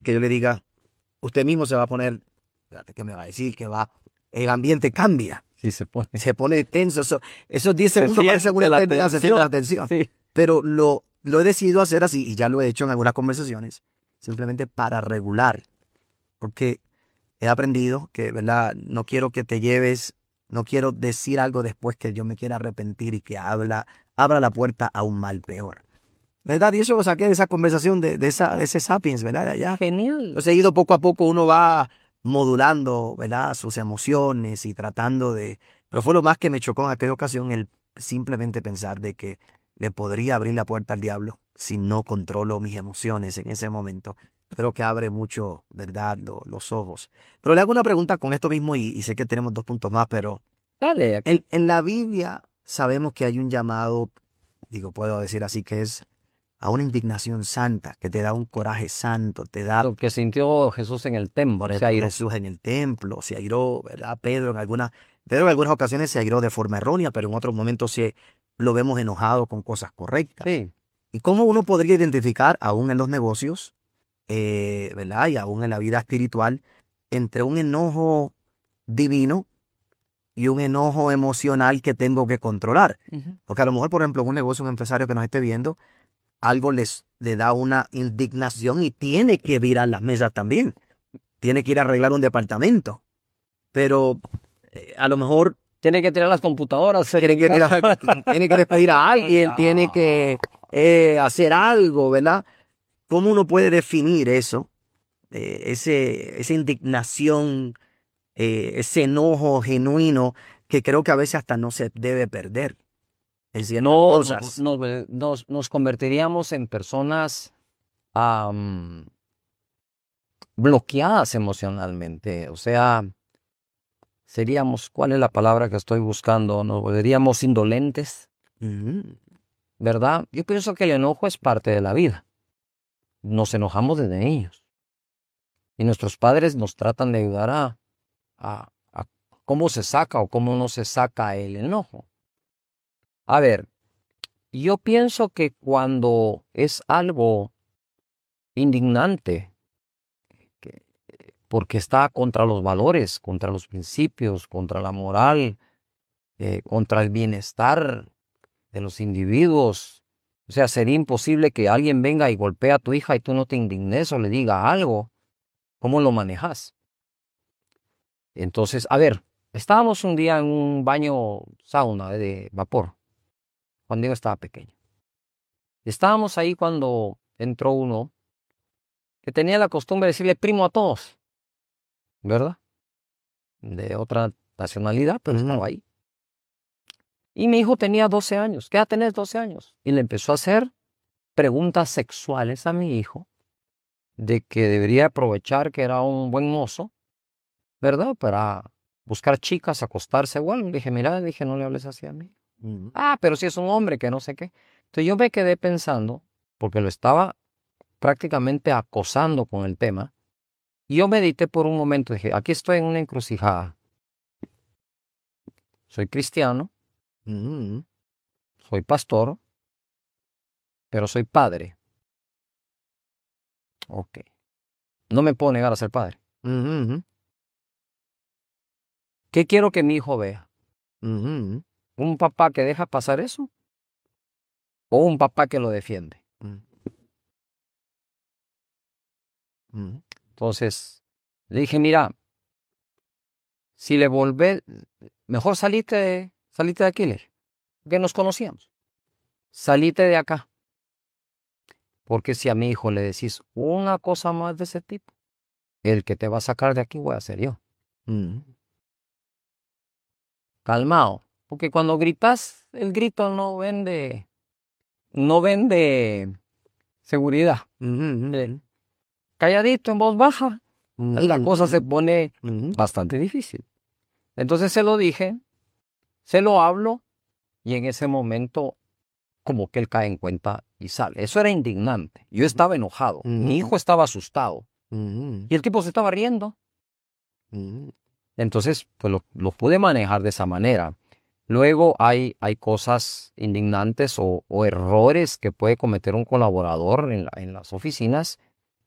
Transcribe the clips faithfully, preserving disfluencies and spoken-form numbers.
que yo le diga, usted mismo se va a poner, espérate, ¿qué me va a decir? Que va, el ambiente cambia. Sí, se pone. Se pone tenso. Eso, esos diez segundos parecen una la eternidad, se siente la tensión. Sí. Pero lo, lo he decidido hacer así, y ya lo he hecho en algunas conversaciones, simplemente para regular. Porque he aprendido que, ¿verdad? No quiero que te lleves, no quiero decir algo después que yo me quiera arrepentir y que habla, abra la puerta a un mal peor. ¿Verdad? Y eso lo saqué de esa conversación, de, de, esa, de ese Sapiens, ¿verdad? De allá. Genial. Lo he seguido poco a poco, uno va modulando, ¿verdad? Sus emociones y tratando de... Pero fue lo más que me chocó en aquella ocasión, el simplemente pensar de que le podría abrir la puerta al diablo si no controlo mis emociones en ese momento. Creo que abre mucho, ¿verdad? Lo, los ojos. Pero le hago una pregunta con esto mismo y, y sé que tenemos dos puntos más, pero... Dale. En, en la Biblia sabemos que hay un llamado, digo, puedo decir así, que es a una indignación santa, que te da un coraje santo, te da... Lo que sintió Jesús en el templo. Se airó Jesús en el templo, se airó, ¿verdad? Pedro en algunas, Pedro en algunas ocasiones se airó de forma errónea, pero en otros momentos se, lo vemos enojado con cosas correctas. Sí. ¿Y cómo uno podría identificar, aún en los negocios, eh, ¿verdad? Y aún en la vida espiritual, entre un enojo divino y un enojo emocional que tengo que controlar? Uh-huh. Porque a lo mejor, por ejemplo, en un negocio, un empresario que nos esté viendo, algo les le da una indignación y tiene que virar las mesas también. Tiene que ir a arreglar un departamento. Pero eh, a lo mejor... Tiene que tirar las computadoras. Tiene que, ir a, tiene que despedir a alguien, tiene que eh, hacer algo, ¿verdad? ¿Cómo uno puede definir eso? Eh, ese, esa indignación, eh, ese enojo genuino que creo que a veces hasta no se debe perder. No, nos, nos, nos, nos convertiríamos en personas um, bloqueadas emocionalmente. O sea, seríamos, ¿cuál es la palabra que estoy buscando? Nos volveríamos indolentes, uh-huh. ¿verdad? Yo pienso que el enojo es parte de la vida. Nos enojamos desde niños. Y nuestros padres nos tratan de ayudar a, a, a cómo se saca o cómo no se saca el enojo. A ver, yo pienso que cuando es algo indignante, que, porque está contra los valores, contra los principios, contra la moral, eh, contra el bienestar de los individuos, o sea, sería imposible que alguien venga y golpee a tu hija y tú no te indignes o le diga algo. ¿Cómo lo manejas? Entonces, a ver, estábamos un día en un baño sauna de vapor, cuando yo estaba pequeño. Estábamos ahí cuando entró uno que tenía la costumbre de decirle primo a todos, ¿verdad? De otra nacionalidad, pero estaba ahí. Y mi hijo tenía doce años. ¿Qué edad tenés? doce años. Y le empezó a hacer preguntas sexuales a mi hijo, de que debería aprovechar que era un buen mozo, ¿verdad? Para buscar chicas, acostarse o algo. Le dije, mira, le dije, no le hables así a mí. Uh-huh. Ah, pero si es un hombre, que no sé qué. Entonces yo me quedé pensando, porque lo estaba prácticamente acosando con el tema, y yo medité por un momento. Dije, aquí estoy en una encrucijada. Soy cristiano, uh-huh. Soy pastor, pero soy padre. Ok. No me puedo negar a ser padre. Uh-huh. ¿Qué quiero que mi hijo vea? Uh-huh. ¿Un papá que deja pasar eso? ¿O un papá que lo defiende? Uh-huh. Entonces, le dije, mira, si le volvés, mejor salite de, salite de aquí, le dije, que nos conocíamos. Salite de acá. Porque si a mi hijo le decís una cosa más de ese tipo, el que te va a sacar de aquí voy a ser yo. Uh-huh. Calmado. Porque cuando gritas, el grito no vende, no vende seguridad. Uh-huh. Eh, calladito, en voz baja, uh-huh. La cosa se pone uh-huh. bastante difícil. Entonces se lo dije, se lo hablo, y en ese momento como que él cae en cuenta y sale. Eso era indignante. Yo estaba enojado. Uh-huh. Mi hijo estaba asustado. Uh-huh. Y el tipo se estaba riendo. Uh-huh. Entonces, pues lo, lo pude manejar de esa manera. Luego hay, hay cosas indignantes o, o errores que puede cometer un colaborador en, la, en las oficinas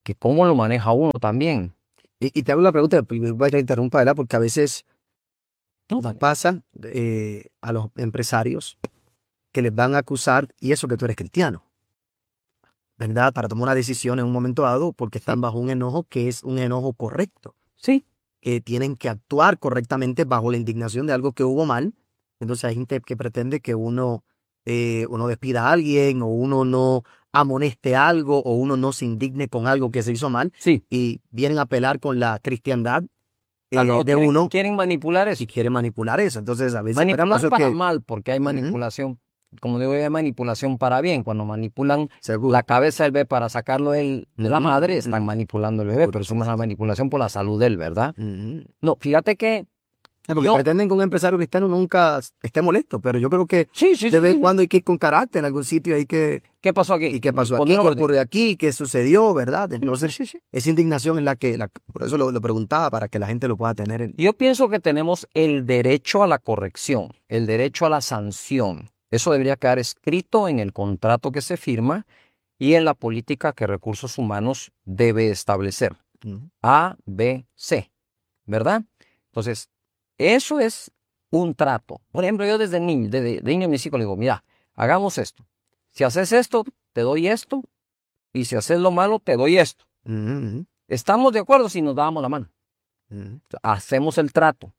que cómo lo maneja uno también. Y, y te hago la pregunta, voy a interrumpir, ¿verdad? Porque a veces No, nos dale. pasa eh, a los empresarios que les van a acusar, y eso que tú eres cristiano, ¿verdad? Para tomar una decisión en un momento dado porque están bajo un enojo que es un enojo correcto, Sí, que tienen que actuar correctamente bajo la indignación de algo que hubo mal. Entonces hay gente que pretende que uno, eh, uno despida a alguien o uno no amoneste algo o uno no se indigne con algo que se hizo mal sí. y vienen a apelar con la cristiandad O eh, de quieren, uno quieren manipular eso. y quiere manipular eso. Entonces a veces por Manipular eso es para que mal, porque hay ujú, manipulación, como digo, hay manipulación para bien. Cuando manipulan seguro. la cabeza del bebé para sacarlo del- de la Ujú, madre, están ujú, manipulando el bebé, pero es una manipulación por la salud de él, ¿verdad? ujú. No, fíjate que Eh, Porque yo, pretenden que un empresario cristiano nunca esté molesto, pero yo creo que sí, sí, de sí, vez sí, en sí. cuando hay que ir con carácter en algún sitio, hay que, ¿Qué pasó aquí? ¿y qué pasó aquí? Poner ¿Qué orden. ocurrió aquí? ¿Qué sucedió? ¿Verdad? Sí, Entonces, sí, sí. esa indignación en la que, la- por eso lo, lo preguntaba, para que la gente lo pueda tener en... Yo pienso que tenemos el derecho a la corrección, el derecho a la sanción. Eso debería quedar escrito en el contrato que se firma y en la política que Recursos Humanos debe establecer. Ujú, A, B, C, ¿verdad? Entonces, eso es un trato. Por ejemplo, yo desde niño, desde de niño a mis hijos le digo, mira, hagamos esto. Si haces esto, te doy esto, y si haces lo malo, te doy esto. ujú, Estamos de acuerdo si nos damos la mano. ujú, Hacemos el trato.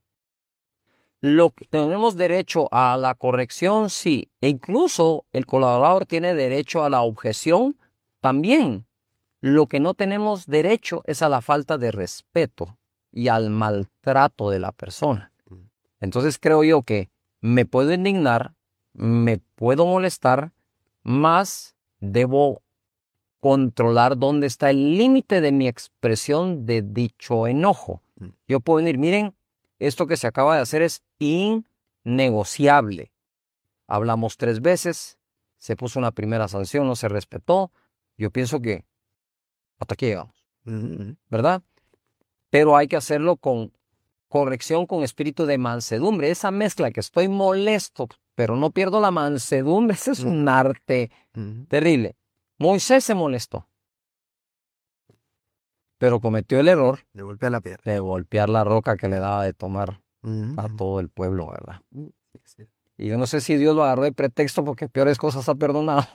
Lo que tenemos derecho a la corrección, sí. E incluso el colaborador tiene derecho a la objeción también. Lo que no tenemos derecho es a la falta de respeto y al maltrato de la persona. ujú. Entonces creo yo que me puedo indignar, me puedo molestar, más debo controlar dónde está el límite de mi expresión de dicho enojo. Mm. Yo puedo decir, miren, esto que se acaba de hacer es innegociable. Hablamos tres veces, se puso una primera sanción, no se respetó. Yo pienso que hasta aquí llegamos, Ujú, ¿verdad? Pero hay que hacerlo con corrección, con espíritu de mansedumbre. Esa mezcla que estoy molesto, pero no pierdo la mansedumbre, ese es un arte ujú. terrible. Moisés se molestó, pero cometió el error De golpe a la piedra. de golpear la roca que le daba de tomar Ujú, a ujú. todo el pueblo, ¿verdad? Mm, sí, sí. Y yo no sé si Dios lo agarró de pretexto porque peores cosas ha perdonado,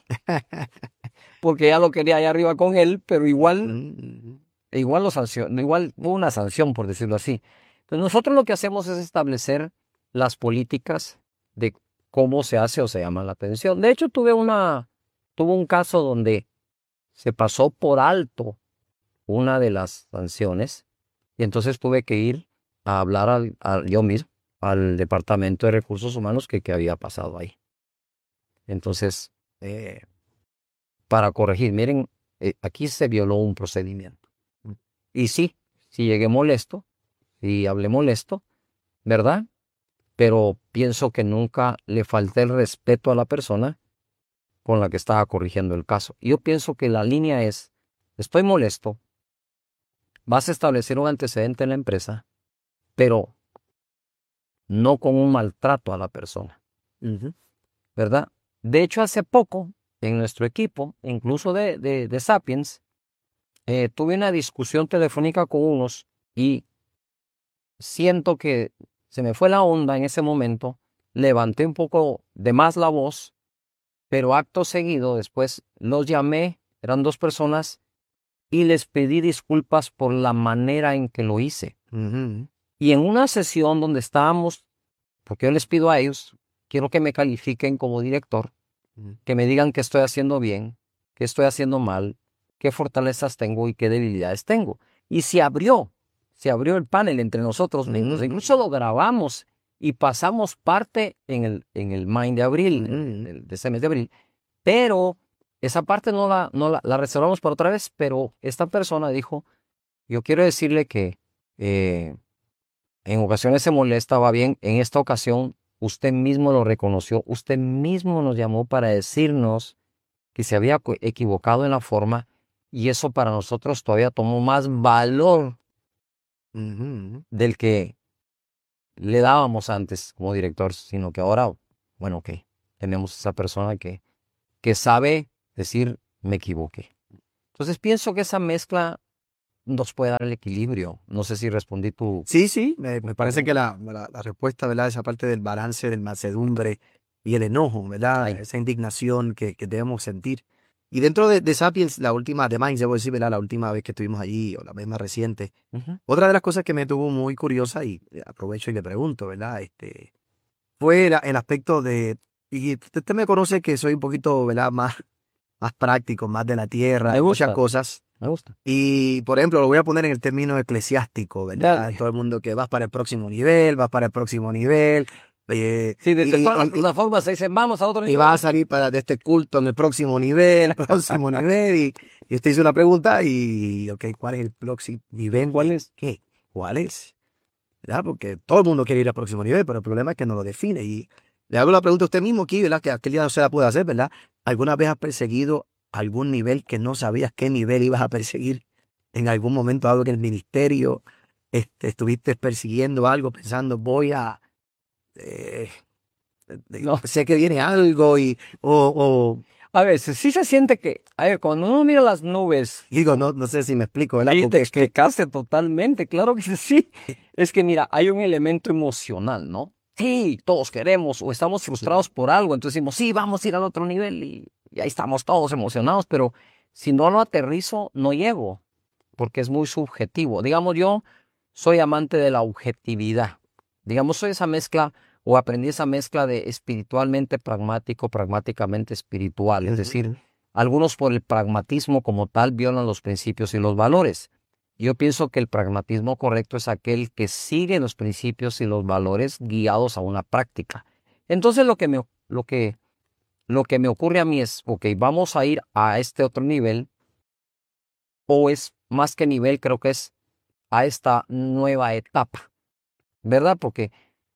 porque ya lo quería allá arriba con él, pero igual, Ujú, igual lo sancionó, igual hubo una sanción, por decirlo así. Entonces nosotros lo que hacemos es establecer las políticas de cómo se hace o se llama la atención. De hecho, tuve una, tuve un caso donde se pasó por alto una de las sanciones y entonces tuve que ir a hablar al, al- yo mismo al Departamento de Recursos Humanos que qué había pasado ahí. Entonces, eh, para corregir, miren, eh, aquí se violó un procedimiento. mm, Y sí, sí llegué molesto y hablé molesto, ¿verdad? Pero pienso que nunca le falté el respeto a la persona con la que estaba corrigiendo el caso. Y yo pienso que la línea es, estoy molesto, vas a establecer un antecedente en la empresa, pero no con un maltrato a la persona, ujú. ¿verdad? De hecho, hace poco, en nuestro equipo, incluso de, de, de Sapiens, eh, tuve una discusión telefónica con unos y siento que se me fue la onda en ese momento, levanté un poco de más la voz, pero acto seguido después los llamé, eran dos personas, y les pedí disculpas por la manera en que lo hice. Ujú, Y en una sesión donde estábamos, porque yo les pido a ellos, quiero que me califiquen como director, ujú, que me digan qué estoy haciendo bien, qué estoy haciendo mal, qué fortalezas tengo y qué debilidades tengo. Y se abrió, se abrió el panel entre nosotros mismos, ujú, incluso lo grabamos y pasamos parte en el, en el Mind de abril, ujú, en el- de ese mes de abril, pero esa parte no la, no la, la reservamos para otra vez, pero esta persona dijo, yo quiero decirle que eh, en ocasiones se molesta, va bien. En esta ocasión, usted mismo lo reconoció. Usted mismo nos llamó para decirnos que se había co- equivocado en la forma y eso para nosotros todavía tomó más valor ujú. del que le dábamos antes como director, sino que ahora, bueno, ok, tenemos esa persona que, que sabe decir, me equivoqué. Entonces pienso que esa mezcla nos puede dar el equilibrio. No sé si respondí tu... Sí, sí, me, me parece que la, la, la respuesta, ¿verdad? Esa parte del balance, del mansedumbre y el enojo, ¿verdad? Ahí. Esa indignación que, que debemos sentir. Y dentro de, de Sapiens, la última, de Minds, debo decir, ¿verdad? La última vez que estuvimos allí, o la vez más reciente, Ujú. otra de las cosas que me tuvo muy curiosa, y aprovecho y le pregunto, ¿verdad? Este, fue la- el aspecto de, y usted me conoce que soy un poquito, ¿verdad? Más, más práctico, más de la tierra, Me muchas gusta, cosas. me gusta. Y, por ejemplo, lo voy a poner en el término eclesiástico, ¿verdad? Dale. Todo el mundo que vas para el próximo nivel, vas para el próximo nivel, eh, Sí, de, de y, todas y- las formas se dicen, vamos a otro y nivel. vas a salir para de este culto en el próximo nivel, próximo nivel, y, y usted hizo una pregunta y, ok, ¿cuál es el próximo nivel? ¿Cuál es? ¿Qué? ¿Cuál es? ¿Verdad? Porque todo el mundo quiere ir al próximo nivel, pero el problema es que no lo define. Y le hago la pregunta a usted mismo aquí, ¿verdad? Que aquel día no se la puede hacer, ¿verdad? ¿Alguna vez has perseguido algún nivel que no sabías qué nivel ibas a perseguir? En algún momento dado en el ministerio, este, estuviste persiguiendo algo, pensando, voy a... eh, eh, No. sé que viene algo y... O, o- A veces sí se siente que, a ver, cuando uno mira las nubes, y digo, no, no sé si me explico, ¿verdad? ahí Porque te es que... explicaste totalmente, claro que sí. Es que mira, hay un elemento emocional, ¿no? Sí, todos queremos o estamos frustrados por algo, entonces decimos, sí, vamos a ir al otro nivel y, y ahí estamos todos emocionados, pero si no lo aterrizo, no llego, porque es muy subjetivo. Digamos, yo soy amante de la objetividad. Digamos, soy esa mezcla o aprendí esa mezcla de espiritualmente pragmático, pragmáticamente espiritual. Es decir, algunos por el pragmatismo como tal violan los principios y los valores. Yo pienso que el pragmatismo correcto es aquel que sigue los principios y los valores guiados a una práctica. Entonces lo que me, lo que, lo que me ocurre a mí es, ok, vamos a ir a este otro nivel, o es más que nivel, creo que es a esta nueva etapa, ¿verdad? Porque,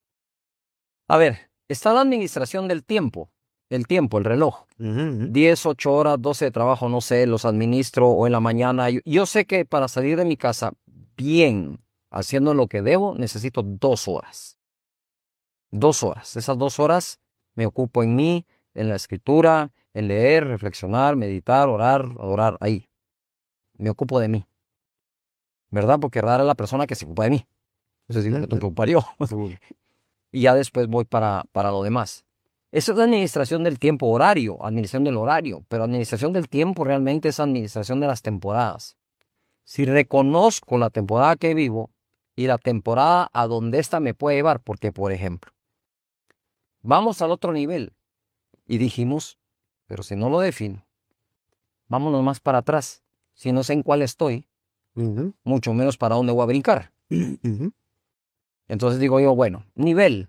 a ver, está la administración del tiempo, el tiempo, el reloj. Ujú, ujú. diez, ocho horas, doce de trabajo, no sé, los administro o en la mañana. Yo, yo sé que para salir de mi casa bien, haciendo lo que debo, necesito dos horas. Dos horas. Esas dos horas me ocupo en mí, en la escritura, en leer, reflexionar, meditar, orar, adorar, ahí. Me ocupo de mí, ¿verdad? Porque rara es la persona que se ocupa de mí. Eso sí, me tengo que ocupar yo. Seguro. Y ya después voy para, para lo demás. Eso es administración del tiempo, horario, administración del horario, pero administración del tiempo realmente es administración de las temporadas. Si reconozco la temporada que vivo y la temporada a donde ésta me puede llevar, porque por ejemplo, vamos al otro nivel y dijimos, pero si no lo defino, vámonos más para atrás. Si no sé en cuál estoy, Ujú, mucho menos para dónde voy a brincar. ujú. Entonces digo yo, bueno, nivel.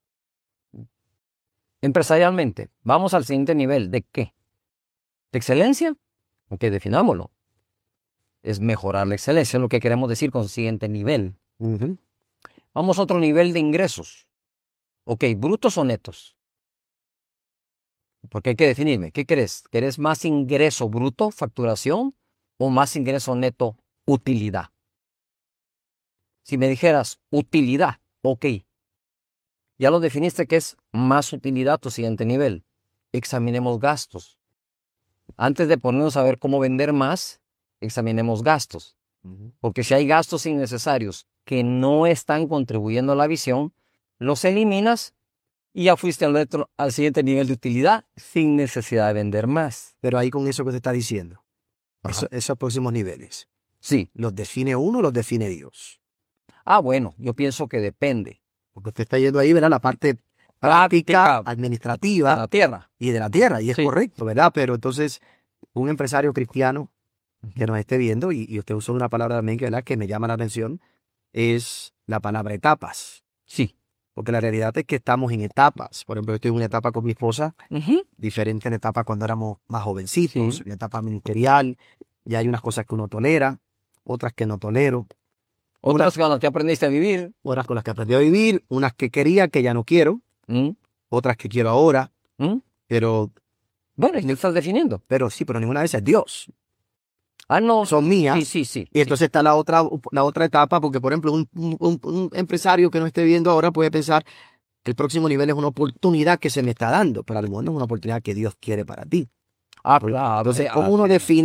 Empresarialmente, vamos al siguiente nivel. ¿De qué? ¿De excelencia? Ok, definámoslo. Es mejorar la excelencia, es lo que queremos decir con siguiente nivel. Ujú. Vamos a otro nivel de ingresos. Ok, brutos o netos. Porque hay que definirme. ¿Qué querés? ¿Querés más ingreso bruto, facturación, o más ingreso neto, utilidad? Si me dijeras utilidad, ok. Ya lo definiste que es más utilidad tu siguiente nivel. Examinemos gastos. Antes de ponernos a ver cómo vender más, examinemos gastos. Ujú. Porque si hay gastos innecesarios que no están contribuyendo a la visión, los eliminas y ya fuiste al, otro- al siguiente nivel de utilidad sin necesidad de vender más. Pero ahí con eso que te está diciendo, Ajá. eso- esos próximos niveles, Sí. ¿los define uno o los define Dios? Ah, bueno, yo pienso que depende. Porque usted está yendo ahí, ¿verdad? La parte Práctica. práctica, A administrativa la tierra. y de la tierra, y es Sí. correcto, ¿verdad? Pero entonces, un empresario cristiano que nos esté viendo, y, y usted usó una palabra también que, ¿verdad? que me llama la atención, es la palabra etapas. Sí. Porque la realidad es que estamos en etapas. Por ejemplo, yo estoy en una etapa con mi esposa, Ujú. diferente en la etapa cuando éramos más jovencitos, Sí. en la etapa ministerial, y hay unas cosas que uno tolera, otras que no tolero, Otras con las que aprendiste a vivir. otras con las que aprendí a vivir, unas que quería que ya no quiero, ¿Mm? otras que quiero ahora, ¿Mm? pero, Bueno, y lo estás definiendo. pero sí, pero ninguna de esas es Dios. Ah, no. Son mías. Sí, sí, sí. Y entonces está la otra, la otra etapa, porque por ejemplo, un, un- un- un empresario que no esté viendo ahora puede pensar que el próximo nivel es una oportunidad que se me está dando, pero a lo mejor no es una oportunidad que Dios quiere para ti. Ah, claro. Entonces, Ah, ¿cómo uno sí. define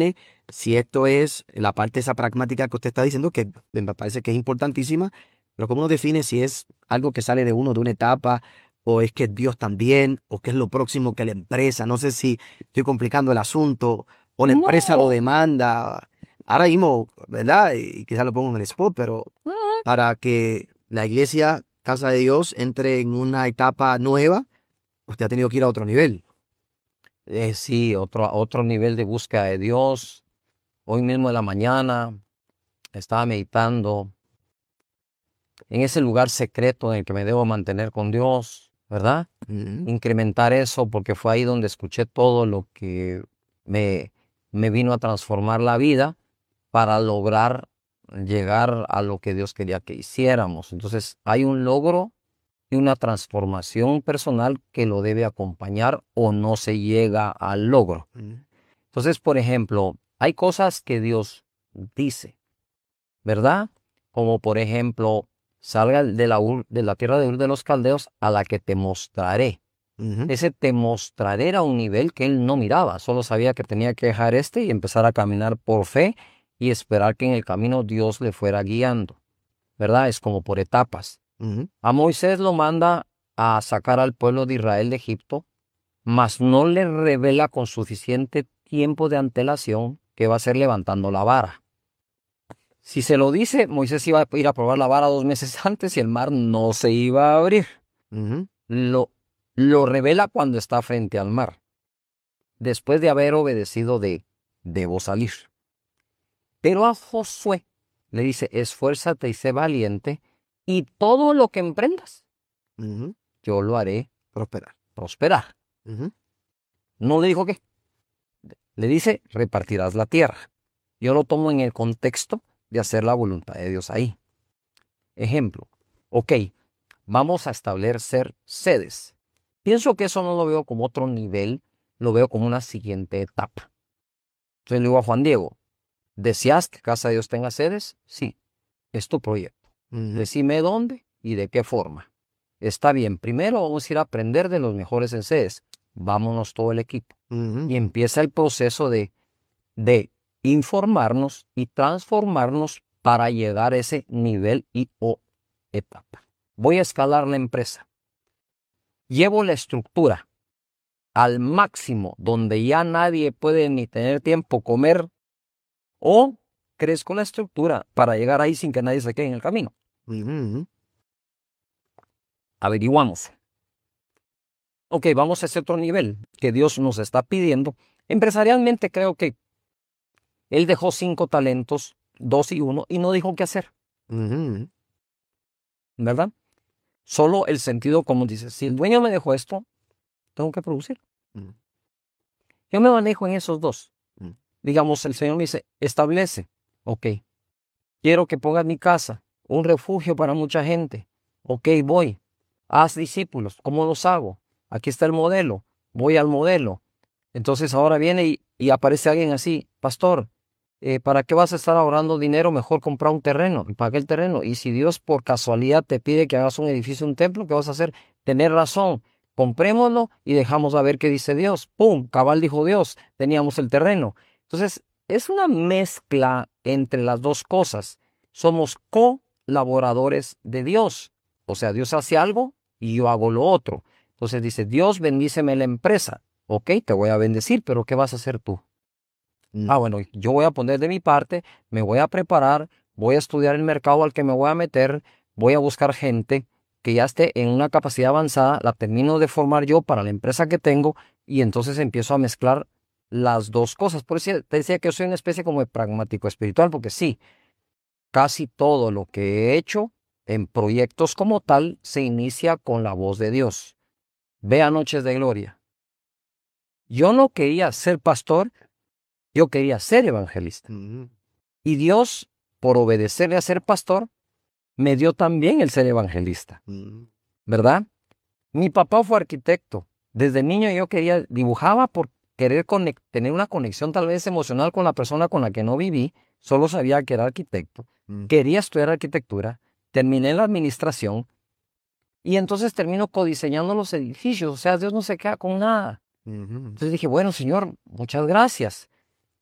si esto es la parte esa pragmática que usted está diciendo, que me parece que es importantísima, pero ¿cómo uno define si es algo que sale de uno, de una etapa, o es que es Dios también, o que es lo próximo que la empresa? No sé si estoy complicando el asunto, o la empresa lo No. demanda. Ahora mismo, ¿verdad? Y quizás lo pongo en el spot, pero Mm, para que la iglesia, Casa de Dios, entre en una etapa nueva, usted ha tenido que ir a otro nivel. eh, sí, otro, otro nivel de búsqueda de Dios. Hoy mismo en la mañana estaba meditando en ese lugar secreto en el que me debo mantener con Dios, ¿verdad? Ujú, Incrementar eso porque fue ahí donde escuché todo lo que me, me vino a transformar la vida para lograr llegar a lo que Dios quería que hiciéramos. Entonces hay un logro y una transformación personal que lo debe acompañar o no se llega al logro. ujú, Entonces, por ejemplo, hay cosas que Dios dice, ¿verdad? Como por ejemplo, salga de la, Ur- de la tierra de Ur de los Caldeos a la que te mostraré. ujú, Ese te mostraré era un nivel que él no miraba, solo sabía que tenía que dejar este y empezar a caminar por fe y esperar que en el camino Dios le fuera guiando, ¿verdad? Es como por etapas. ujú, A Moisés lo manda a sacar al pueblo de Israel de Egipto, mas no le revela con suficiente tiempo de antelación que va a ser levantando la vara. Si se lo dice, Moisés iba a ir a probar la vara dos meses antes y el mar no se iba a abrir. ujú, Lo, lo revela cuando está frente al mar, después de haber obedecido de debo salir. Pero a Josué le dice, esfuérzate y sé valiente, y todo lo que emprendas, ujú. yo lo haré Prosperar. prosperar. Ujú, No le dijo qué, le dice, repartirás la tierra. Yo lo tomo en el contexto de hacer la voluntad de Dios ahí. Ejemplo, ok, vamos a establecer sedes. Pienso que eso no lo veo como otro nivel, lo veo como una siguiente etapa. Entonces le digo a Juan Diego, ¿deseas que Casa de Dios tenga sedes? Sí, es tu proyecto. ujú, Decime dónde y de qué forma. Está bien, primero vamos a ir a aprender de los mejores en sedes. Vámonos todo el equipo. ujú, Y empieza el proceso de, de informarnos y transformarnos para llegar a ese nivel y o etapa. Voy a escalar la empresa. Llevo la estructura al máximo, donde ya nadie puede ni tener tiempo comer, o crezco la estructura para llegar ahí sin que nadie se quede en el camino. ujú, Averiguamos. Ok, vamos a ese otro nivel que Dios nos está pidiendo. Empresarialmente creo que Él dejó cinco talentos, dos y uno, y no dijo qué hacer, ujú, ¿verdad? Solo el sentido común dice, si el dueño me dejó esto, tengo que producir. ujú, Yo me manejo en esos dos. ujú, Digamos, el Señor me dice, establece. Ok, quiero que pongas mi casa, un refugio para mucha gente. Ok, voy. Haz discípulos. ¿Cómo los hago? Aquí está el modelo. Voy al modelo. Entonces ahora viene y, y aparece alguien así, pastor, eh, ¿para qué vas a estar ahorrando dinero? Mejor comprar un terreno. Y pagué el terreno. Y si Dios por casualidad te pide que hagas un edificio, un templo, ¿qué vas a hacer? Tener razón. Comprémoslo y dejamos a ver qué dice Dios. ¡Pum! Cabal dijo Dios. Teníamos el terreno. Entonces, es una mezcla entre las dos cosas. Somos colaboradores de Dios. O sea, Dios hace algo y yo hago lo otro. Entonces dice, Dios bendíceme la empresa. Ok, te voy a bendecir, pero ¿qué vas a hacer tú? ujú, Ah, bueno, yo voy a poner de mi parte, me voy a preparar, voy a estudiar el mercado al que me voy a meter, voy a buscar gente que ya esté en una capacidad avanzada, la termino de formar yo para la empresa que tengo y entonces empiezo a mezclar las dos cosas. Por eso te decía que yo soy una especie como de pragmático espiritual, porque sí, casi todo lo que he hecho en proyectos como tal se inicia con la voz de Dios. Vea Noches de Gloria. Yo no quería ser pastor, yo quería ser evangelista. ujú, Y Dios, por obedecerle a ser pastor, me dio también el ser evangelista, ujú, ¿verdad? Mi papá fue arquitecto. Desde niño yo quería, dibujaba por querer conec- tener una conexión tal vez emocional con la persona con la que no viví. Solo sabía que era arquitecto. ujú, Quería estudiar arquitectura. Terminé en la administración. Y entonces termino codiseñando los edificios. O sea, Dios no se queda con nada. ujú, Entonces dije, bueno, Señor, muchas gracias.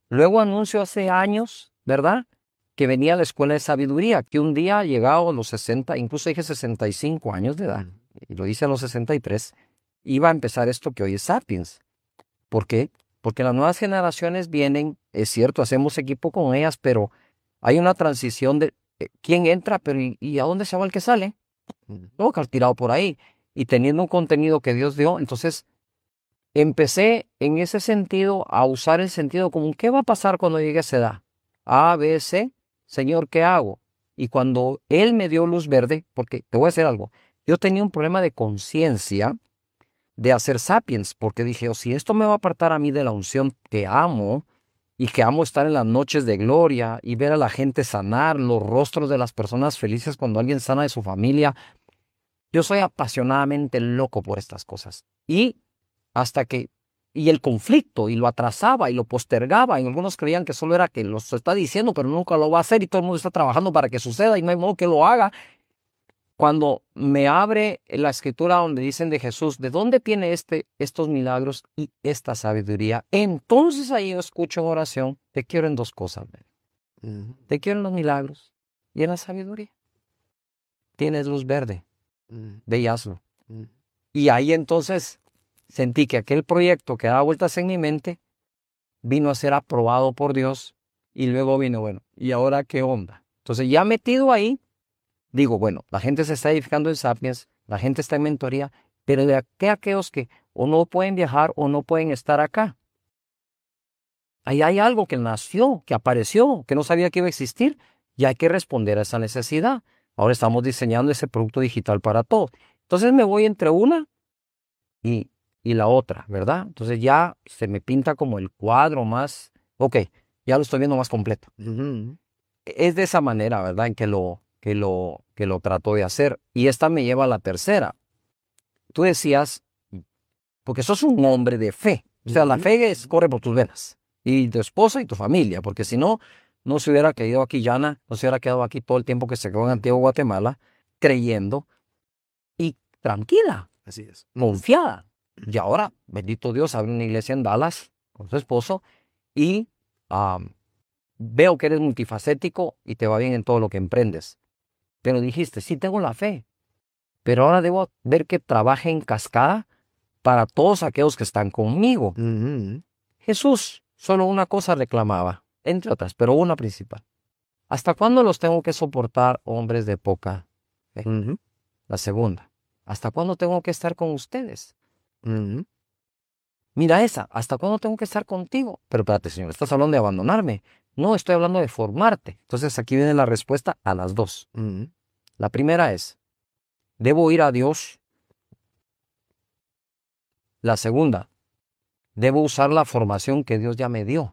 Luego anuncio hace años, ¿verdad?, que venía a la escuela de sabiduría, que un día llegado a los sesenta, incluso dije sesenta y cinco años de edad, y lo hice a los sesenta y tres, iba a empezar esto que hoy es Sapiens. ¿Por qué? Porque las nuevas generaciones vienen, es cierto, hacemos equipo con ellas, pero hay una transición de eh, quién entra, pero ¿y, y a dónde se va el que sale? No, que tirado por ahí. Y teniendo un contenido que Dios dio, entonces empecé en ese sentido a usar el sentido común. ¿Qué va a pasar cuando llegue a esa edad? A, B, C. Señor, ¿qué hago? Y cuando Él me dio luz verde, porque te voy a decir algo, yo tenía un problema de conciencia de hacer Sapiens, porque dije, oh, si esto me va a apartar a mí de la unción que amo, y que amo estar en las noches de gloria y ver a la gente sanar, los rostros de las personas felices cuando alguien sana de su familia, yo soy apasionadamente loco por estas cosas. Y hasta que, y el conflicto, y lo atrasaba, y lo postergaba, y algunos creían que solo era que lo está diciendo, pero nunca lo va a hacer, y todo el mundo está trabajando para que suceda, y no hay modo que lo haga. Cuando me abre la escritura donde dicen de Jesús, ¿de dónde tiene este, estos milagros y esta sabiduría? Entonces ahí yo escucho en oración, te quiero en dos cosas. Uh-huh. Te quiero en los milagros y en la sabiduría. Tienes luz verde, uh-huh. Ve y hazlo. Uh-huh. Y ahí entonces sentí que aquel proyecto que daba vueltas en mi mente vino a ser aprobado por Dios, y luego vino, bueno, ¿y ahora qué onda? Entonces ya metido ahí, digo, bueno, la gente se está edificando en Sapiens, la gente está en mentoría, pero de qué aquellos que o no pueden viajar o no pueden estar acá. Ahí hay algo que nació, que apareció, que no sabía que iba a existir, y hay que responder a esa necesidad. Ahora estamos diseñando ese producto digital para todos. Entonces me voy entre una y, y la otra, ¿verdad? Entonces ya se me pinta como el cuadro más, ok, ya lo estoy viendo más completo. Uh-huh. Es de esa manera, ¿verdad?, en que lo... Que lo, que lo trató de hacer. Y esta me lleva a la tercera. Tú decías, porque sos un hombre de fe. O sea, uh-huh. La fe es, corre por tus venas. Y tu esposa y tu familia. Porque si no, no se hubiera quedado aquí Yana, no se hubiera quedado aquí todo el tiempo que se quedó en Antigua Guatemala, creyendo y tranquila. Así es. Confiada. Y ahora, bendito Dios, abre una iglesia en Dallas con su esposo. Y um, veo que eres multifacético y te va bien en todo lo que emprendes. Pero dijiste, sí tengo la fe, pero ahora debo ver que trabaje en cascada para todos aquellos que están conmigo. Uh-huh. Jesús solo una cosa reclamaba, entre otras, pero una principal. ¿Hasta cuándo los tengo que soportar, hombres de poca fe? Uh-huh. La segunda, ¿hasta cuándo tengo que estar con ustedes? Uh-huh. Mira esa, ¿hasta cuándo tengo que estar contigo? Pero espérate, Señor, estás hablando de abandonarme. No, estoy hablando de formarte. Entonces aquí viene la respuesta a las dos. Uh-huh. La primera es, ¿debo ir a Dios? La segunda, ¿debo usar la formación que Dios ya me dio?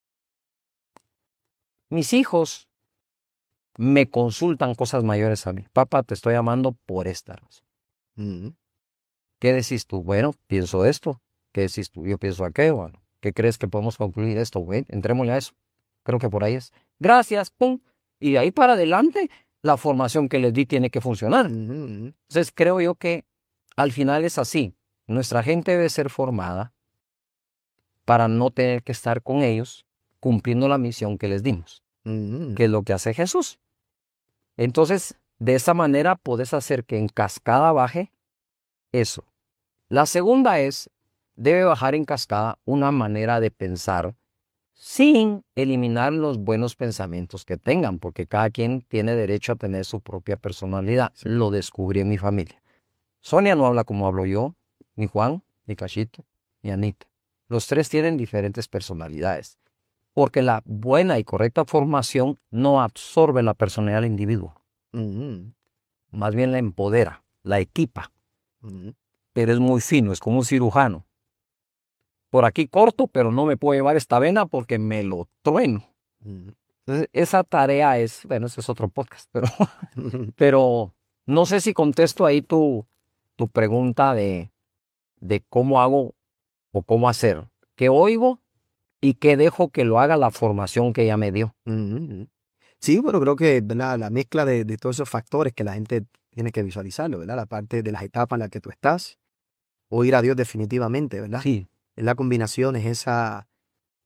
Mis hijos me consultan cosas mayores a mí. Papá, te estoy amando por esta razón. Uh-huh. ¿Qué decís tú? Bueno, pienso esto. ¿Qué decís tú? Yo pienso aquello. Bueno, ¿qué crees que podemos concluir esto? Bueno, entrémosle a eso. Creo que por ahí es. Gracias, pum. Y de ahí para adelante, la formación que les di tiene que funcionar. Uh-huh. Entonces creo yo que al final es así. Nuestra gente debe ser formada para no tener que estar con ellos cumpliendo la misión que les dimos, uh-huh. que es lo que hace Jesús. Entonces, de esa manera puedes hacer que en cascada baje eso. La segunda es, debe bajar en cascada una manera de pensar sin eliminar los buenos pensamientos que tengan, porque cada quien tiene derecho a tener su propia personalidad. Sí. Lo descubrí en mi familia. Sonia no habla como hablo yo, ni Juan, ni Cachito, ni Anita. Los tres tienen diferentes personalidades, porque la buena y correcta formación no absorbe la personalidad del individuo. Uh-huh. Más bien la empodera, la equipa. Uh-huh. Pero es muy fino, es como un cirujano. Por aquí corto, pero no me puedo llevar esta vena porque me lo trueno. Uh-huh. Entonces, esa tarea es, bueno, ese es otro podcast, pero, pero no sé si contesto ahí tu, tu pregunta de, de cómo hago o cómo hacer. ¿Qué oigo y qué dejo que lo haga la formación que ella me dio? Uh-huh. Sí, bueno, creo que, ¿verdad?, la mezcla de, de todos esos factores que la gente tiene que visualizarlo, ¿verdad? La parte de las etapas en las que tú estás, oír a Dios definitivamente, ¿verdad? Sí. Es la combinación, es esa,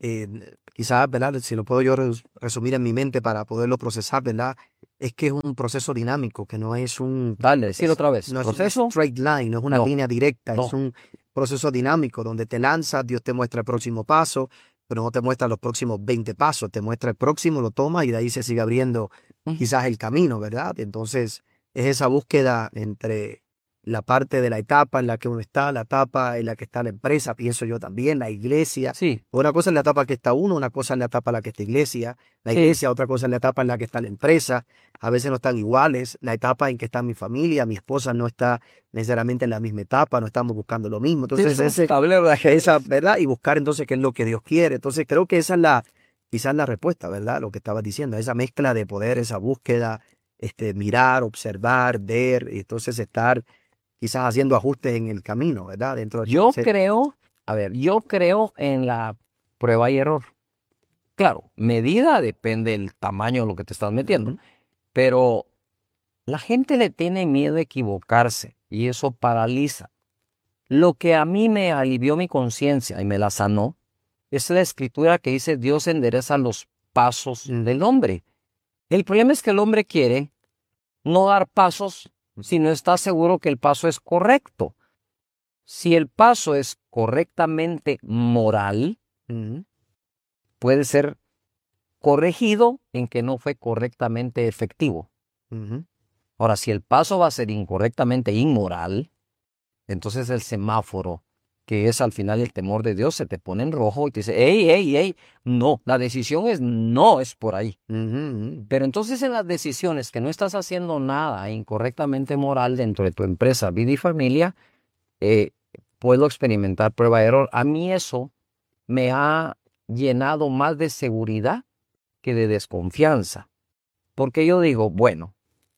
eh, quizás, ¿verdad? Si lo puedo yo res- resumir en mi mente para poderlo procesar, ¿verdad? Es que es un proceso dinámico, que no es un, Dale, decir otra vez. no es un ¿Proceso? straight line, no es una No, línea directa, es no. un proceso dinámico donde te lanzas, Dios te muestra el próximo paso, pero no te muestra los próximos veinte pasos, te muestra el próximo, lo tomas y de ahí se sigue abriendo Ujú. quizás el camino, ¿verdad? Entonces, es esa búsqueda entre la parte de la etapa en la que uno está, la etapa en la que está la empresa, pienso yo también, la iglesia. Sí, Una cosa es la etapa que está uno, una cosa es la etapa en la que está iglesia, la sí, iglesia, otra cosa es la etapa en la que está la empresa. A veces no están iguales, la etapa en que está mi familia, mi esposa no está necesariamente en la misma etapa, no estamos buscando lo mismo. Entonces, sí, ese, tablero de ajedrez. esa, ¿verdad? Y buscar entonces qué es lo que Dios quiere. Entonces, creo que esa es la, quizás la respuesta, ¿verdad? Lo que estabas diciendo, esa mezcla de poder, esa búsqueda, este, mirar, observar, ver, y entonces estar quizás haciendo ajustes en el camino, ¿verdad? Dentro de Yo se- creo, a ver, yo creo en la prueba y error. Claro, medida depende del tamaño de lo que te estás metiendo, Ujú, pero la gente le tiene miedo a equivocarse y eso paraliza. Lo que a mí me alivió mi conciencia y me la sanó es la escritura que dice Dios endereza los pasos del hombre. El problema es que el hombre quiere no dar pasos si no está seguro que el paso es correcto. Si el paso es correctamente moral, ujú, puede ser corregido en que no fue correctamente efectivo. ujú, Ahora, si el paso va a ser incorrectamente inmoral, entonces el semáforo, que es al final el temor de Dios, se te pone en rojo y te dice, hey, hey, hey, no, la decisión es no, es por ahí. ujú, ujú. Pero entonces en las decisiones que no estás haciendo nada incorrectamente moral dentro de tu empresa, vida y familia, eh, puedo experimentar prueba de error. A mí eso me ha llenado más de seguridad que de desconfianza. Porque yo digo, bueno,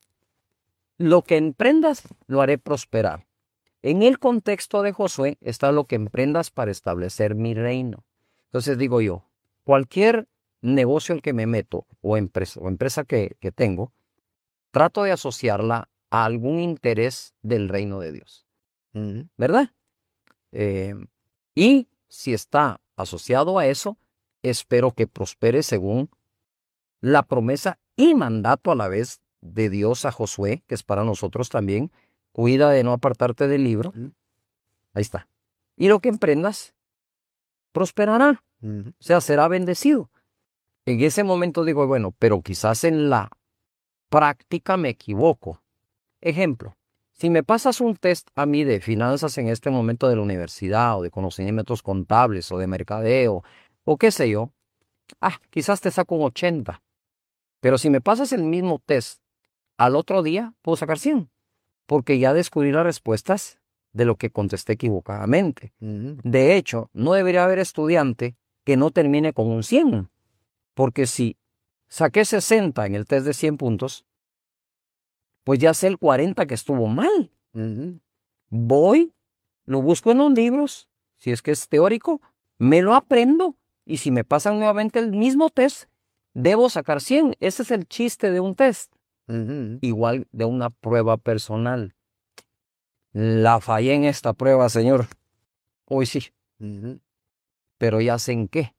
lo que emprendas lo haré prosperar. En el contexto de Josué está lo que emprendas para establecer mi reino. Entonces digo yo, cualquier negocio al que me meto o empresa, o empresa que, que tengo, trato de asociarla a algún interés del reino de Dios, Ujú, ¿verdad? Eh, y si está asociado a eso, espero que prospere según la promesa y mandato a la vez de Dios a Josué, que es para nosotros también. Cuida de no apartarte del libro. ujú, Ahí está. Y lo que emprendas, prosperará, ujú, o sea, será bendecido. En ese momento digo, bueno, pero quizás en la práctica me equivoco. Ejemplo, si me pasas un test a mí de finanzas en este momento de la universidad o de conocimientos contables o de mercadeo o qué sé yo, ah, quizás te saco un ochenta. Pero si me pasas el mismo test al otro día, puedo sacar cien, porque ya descubrí las respuestas de lo que contesté equivocadamente. ujú. De hecho, no debería haber estudiante que no termine con un cien, porque si saqué sesenta en el test de cien puntos, pues ya sé el cuarenta que estuvo mal. Ujú, Voy, lo busco en los libros, si es que es teórico, me lo aprendo y si me pasan nuevamente el mismo test, debo sacar cien. Ese es el chiste de un test, ujú, igual de una prueba personal. La fallé en esta prueba, señor. Hoy sí, ujú, pero ya sé en qué.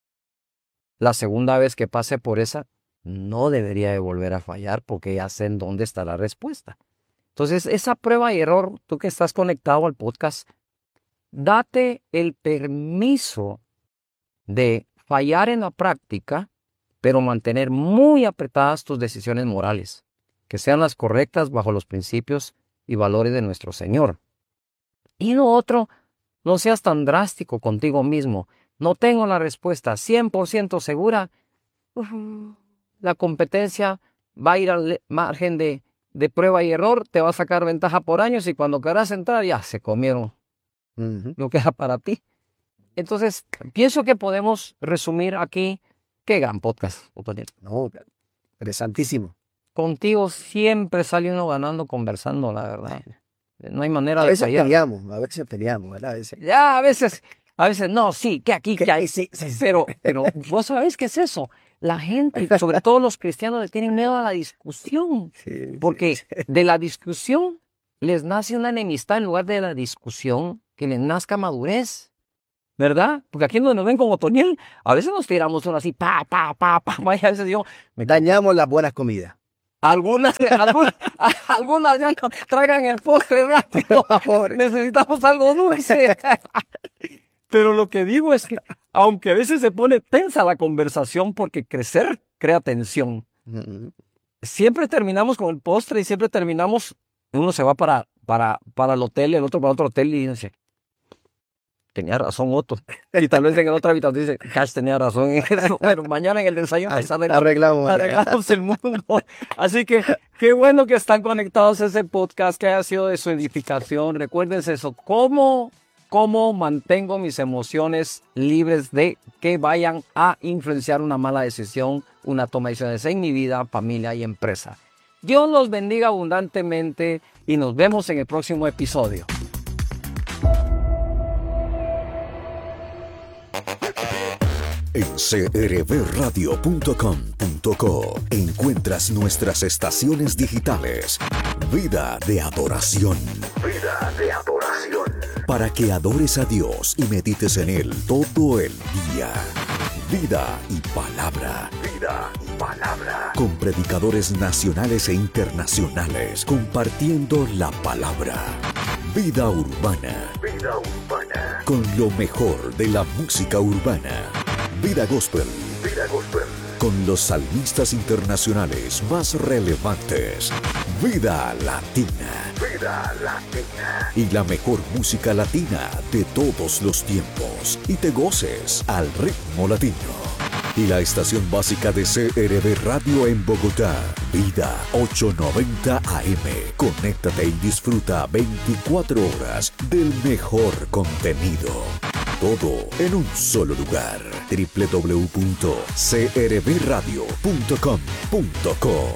La segunda vez que pase por esa, no debería de volver a fallar porque ya sé en dónde está la respuesta. Entonces, esa prueba y error, tú que estás conectado al podcast, date el permiso de fallar en la práctica, pero mantener muy apretadas tus decisiones morales, que sean las correctas bajo los principios y valores de nuestro Señor. Y lo otro, no seas tan drástico contigo mismo. No tengo la respuesta cien por ciento segura. Uf, la competencia va a ir al margen de, de prueba y error, te va a sacar ventaja por años y cuando querrás entrar ya se comieron ujú. lo que era para ti. Entonces, pienso que podemos resumir aquí. Qué gran podcast, Otoniel. No, interesantísimo. Contigo siempre sale uno ganando conversando, la verdad. No hay manera A de veces fallar. peleamos, a veces peleamos, ¿verdad? A veces. Ya a veces, a veces, no, sí, que aquí, que ahí. Sí, sí, sí. Pero, pero, ¿vos sabés qué es eso? La gente, sobre todo los cristianos, le tienen miedo a la discusión. Sí, Porque sí. de la discusión les nace una enemistad en lugar de la discusión que les nazca madurez. ¿verdad? Porque aquí donde nos ven con Otoniel, a veces nos tiramos uno así, pa, pa, pa, pa, pa, y a veces yo, me Dañamos las buenas comidas. Algunas, algunas, algunas ya no traigan el postre rápido. Necesitamos algo dulce. Pero lo que digo es que, aunque a veces se pone tensa la conversación porque crecer crea tensión, Uh-huh. siempre terminamos con el postre y siempre terminamos, uno se va para, para, para el hotel, el otro para otro hotel y dice, tenía razón Otto. Y tal vez en el otra habitación dice, Cash tenía razón. Pero mañana en el desayuno arreglamos, arreglamos el mundo. Así que qué bueno que están conectados a ese podcast, que haya sido de su edificación. Recuérdense eso, cómo, cómo mantengo mis emociones libres de que vayan a influenciar una mala decisión, una toma de decisiones en mi vida, familia y empresa. Dios los bendiga abundantemente y nos vemos en el próximo episodio. En c r b radio punto com punto co encuentras nuestras estaciones digitales. Vida de adoración. Vida de adoración. Para que adores a Dios y medites en Él todo el día. Vida y palabra. Vida y palabra. Con predicadores nacionales e internacionales compartiendo la palabra. Vida urbana. Vida urbana. Con lo mejor de la música urbana. Vida Gospel. Vida Gospel. Con los salmistas internacionales más relevantes. Vida Latina. Vida Latina. Y la mejor música latina de todos los tiempos. Y te goces al ritmo latino. Y la estación básica de C R B Radio en Bogotá. Vida ochocientos noventa A M. Conéctate y disfruta veinticuatro horas del mejor contenido. Todo en un solo lugar. doble u doble u doble u punto c r b radio punto com punto co.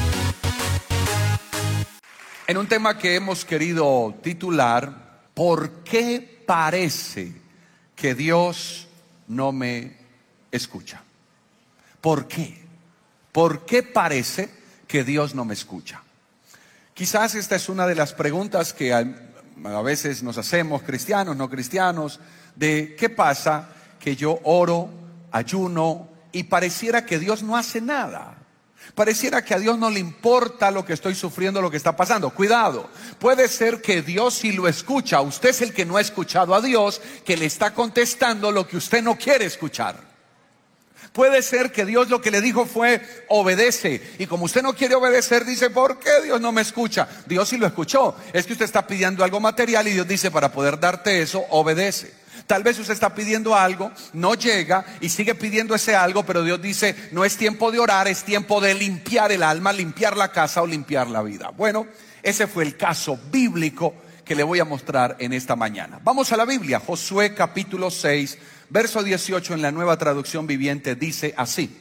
En un tema que hemos querido titular, ¿por qué parece que Dios no me escucha? ¿Por qué? ¿Por qué parece que Dios no me escucha? Quizás esta es una de las preguntas que a, a veces nos hacemos, cristianos, no cristianos, de qué pasa que yo oro, ayuno y pareciera que Dios no hace nada. Pareciera que a Dios no le importa lo que estoy sufriendo, lo que está pasando. Cuidado, puede ser que Dios sí lo escucha. Usted es el que no ha escuchado a Dios, que le está contestando lo que usted no quiere escuchar. Puede ser que Dios lo que le dijo fue obedece, y como usted no quiere obedecer dice, ¿por qué Dios no me escucha? Dios sí lo escuchó. Es que usted está pidiendo algo material y Dios dice, para poder darte eso, obedece. Tal vez usted está pidiendo algo, no llega y sigue pidiendo ese algo, pero Dios dice, no es tiempo de orar, es tiempo de limpiar el alma, limpiar la casa o limpiar la vida. Bueno, ese fue el caso bíblico que le voy a mostrar en esta mañana. Vamos a la Biblia, Josué capítulo seis, verso dieciocho en la Nueva Traducción Viviente dice así: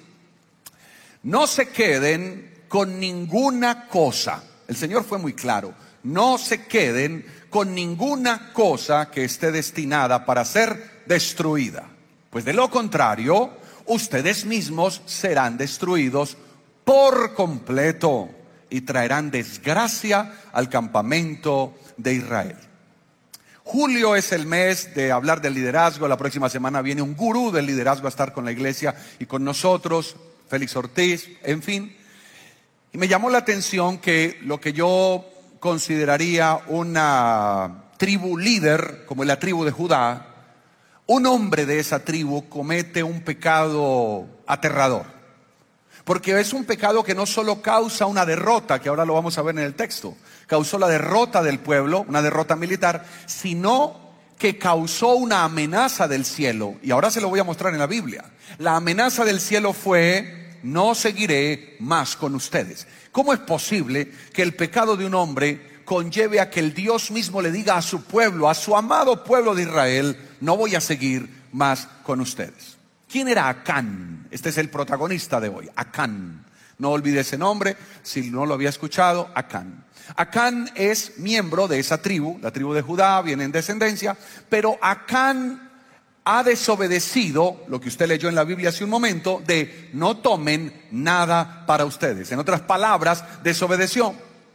no se queden con ninguna cosa. El Señor fue muy claro. No se queden con ninguna cosa que esté destinada para ser destruida, pues de lo contrario, ustedes mismos serán destruidos por completo y traerán desgracia al campamento de Israel. Julio es el mes de hablar del liderazgo. La próxima semana viene un gurú del liderazgo a estar con la iglesia y con nosotros, Félix Ortiz, en fin. Y me llamó la atención que lo que yo consideraría una tribu líder, como la tribu de Judá, un hombre de esa tribu comete un pecado aterrador. Porque es un pecado que no solo causa una derrota, que ahora lo vamos a ver en el texto, causó la derrota del pueblo, una derrota militar, sino que causó una amenaza del cielo. Y ahora se lo voy a mostrar en la Biblia. La amenaza del cielo fue: no seguiré más con ustedes. ¿Cómo es posible que el pecado de un hombre conlleve a que el Dios mismo le diga a su pueblo, a su amado pueblo de Israel, no voy a seguir más con ustedes? ¿Quién era Acán? Este es el protagonista de hoy, Acán. No olvide ese nombre, si no lo había escuchado, Acán. Acán es miembro de esa tribu, la tribu de Judá, viene en descendencia, pero Acán ha desobedecido lo que usted leyó en la Biblia hace un momento, de no tomen nada para ustedes. En otras palabras, desobedeció.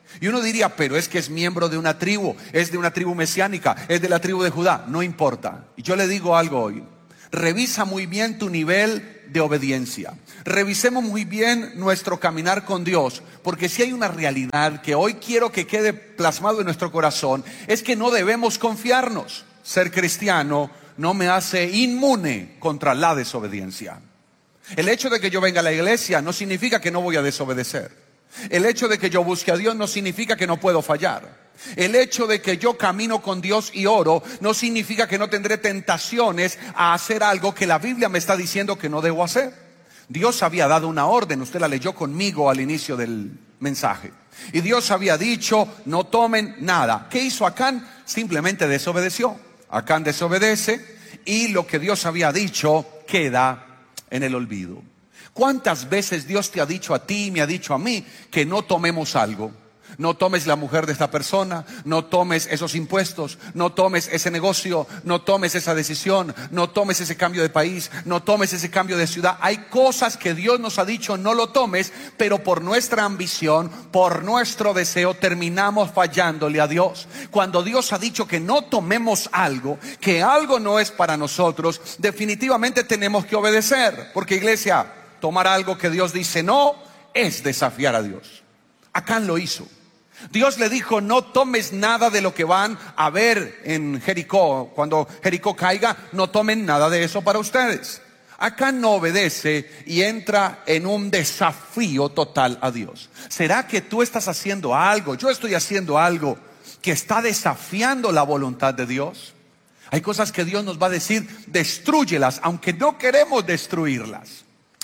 Y uno diría, pero es que es miembro de una tribu, es de una tribu mesiánica, es de la tribu de Judá. No importa. Y yo le digo algo hoy. Revisa muy bien tu nivel de obediencia. Revisemos muy bien nuestro caminar con Dios, porque si hay una realidad que hoy quiero que quede plasmado en nuestro corazón, es que no debemos confiarnos. Ser cristiano no me hace inmune contra la desobediencia. El hecho de que yo venga a la iglesia no significa que no voy a desobedecer. El hecho de que yo busque a Dios no significa que no puedo fallar. El hecho de que yo camino con Dios y oro no significa que no tendré tentaciones a hacer algo que la Biblia me está diciendo que no debo hacer. Dios había dado una orden, usted la leyó conmigo al inicio del mensaje. Y Dios había dicho, no tomen nada. ¿Qué hizo Acán? Simplemente desobedeció. Acán desobedece y lo que Dios había dicho queda en el olvido. ¿Cuántas veces Dios te ha dicho a ti y me ha dicho a mí que no tomemos algo? No tomes la mujer de esta persona, no tomes esos impuestos, no tomes ese negocio, no tomes esa decisión, no tomes ese cambio de país, no tomes ese cambio de ciudad. Hay cosas que Dios nos ha dicho no lo tomes, pero por nuestra ambición, por nuestro deseo, terminamos fallándole a Dios. Cuando Dios ha dicho que no tomemos algo, que algo no es para nosotros, definitivamente tenemos que obedecer. Porque, iglesia, tomar algo que Dios dice no es desafiar a Dios. Acán lo hizo. Dios le dijo, no tomes nada de lo que van a ver en Jericó. Cuando Jericó caiga, no tomen nada de eso para ustedes. Acán no obedece y entra en un desafío total a Dios. ¿Será que tú estás haciendo algo? Yo estoy haciendo algo que está desafiando la voluntad de Dios. Hay cosas que Dios nos va a decir, destrúyelas, aunque no queremos destruirlas.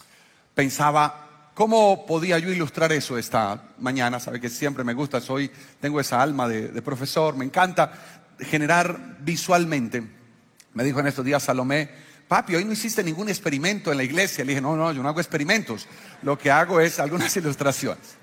Pensaba, ¿cómo podía yo ilustrar eso esta mañana? Sabe que siempre me gusta, soy, tengo esa alma de, de profesor, me encanta generar visualmente. Me dijo en estos días Salomé, papi, hoy no hiciste ningún experimento en la iglesia. Le dije, no, no, yo no hago experimentos, lo que hago es algunas ilustraciones.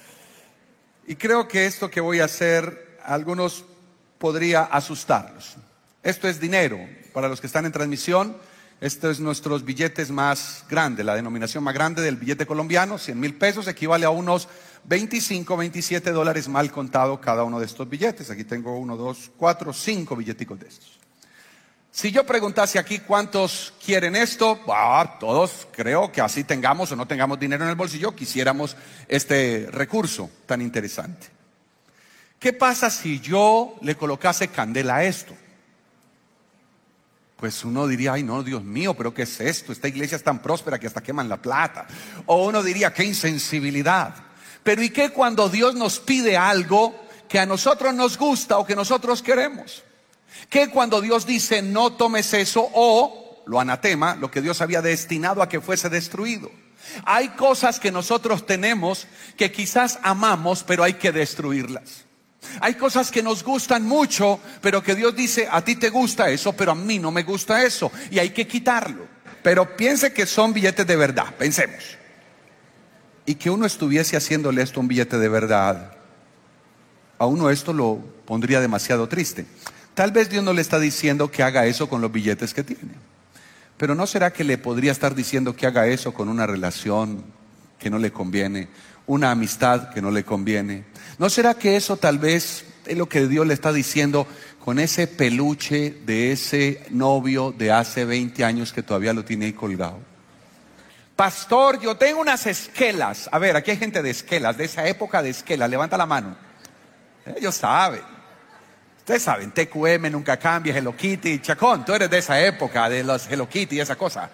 Y creo que esto que voy a hacer, a algunos podría asustarlos. Esto es dinero, para los que están en transmisión. Estos es nuestros billetes más grandes, la denominación más grande del billete colombiano, cien mil pesos, equivale a unos veinticinco, veintisiete dólares mal contado cada uno de estos billetes. Aquí tengo uno, dos, cuatro, cinco billeticos de estos. Si yo preguntase aquí cuántos quieren esto, bah, todos creo que así tengamos o no tengamos dinero en el bolsillo, quisiéramos este recurso tan interesante. ¿Qué pasa si yo le colocase candela a esto? Pues uno diría, ay no, Dios mío, pero ¿qué es esto? Esta iglesia es tan próspera que hasta queman la plata. O uno diría, qué insensibilidad. Pero ¿y qué cuando Dios nos pide algo que a nosotros nos gusta o que nosotros queremos? ¿Qué cuando Dios dice, no tomes eso o lo anatema, lo que Dios había destinado a que fuese destruido? Hay cosas que nosotros tenemos que quizás amamos, pero hay que destruirlas. Hay cosas que nos gustan mucho, pero que Dios dice, a ti te gusta eso, pero a mí no me gusta eso, y hay que quitarlo. Pero piense que son billetes de verdad, pensemos. Y que uno estuviese haciéndole esto un billete de verdad, a uno esto lo pondría demasiado triste. Tal vez Dios no le está diciendo que haga eso con los billetes que tiene, pero ¿no será que le podría estar diciendo que haga eso con una relación que no le conviene, una amistad que no le conviene? ¿No será que eso tal vez es lo que Dios le está diciendo con ese peluche de ese novio de hace veinte años que todavía lo tiene ahí colgado? Pastor, yo tengo unas esquelas. A ver, aquí hay gente de esquelas, de esa época de esquelas. Levanta la mano. Ellos saben. Ustedes saben, T Q M nunca cambia, Hello Kitty. Chacón, tú eres de esa época, de los Hello Kitty y esa cosa.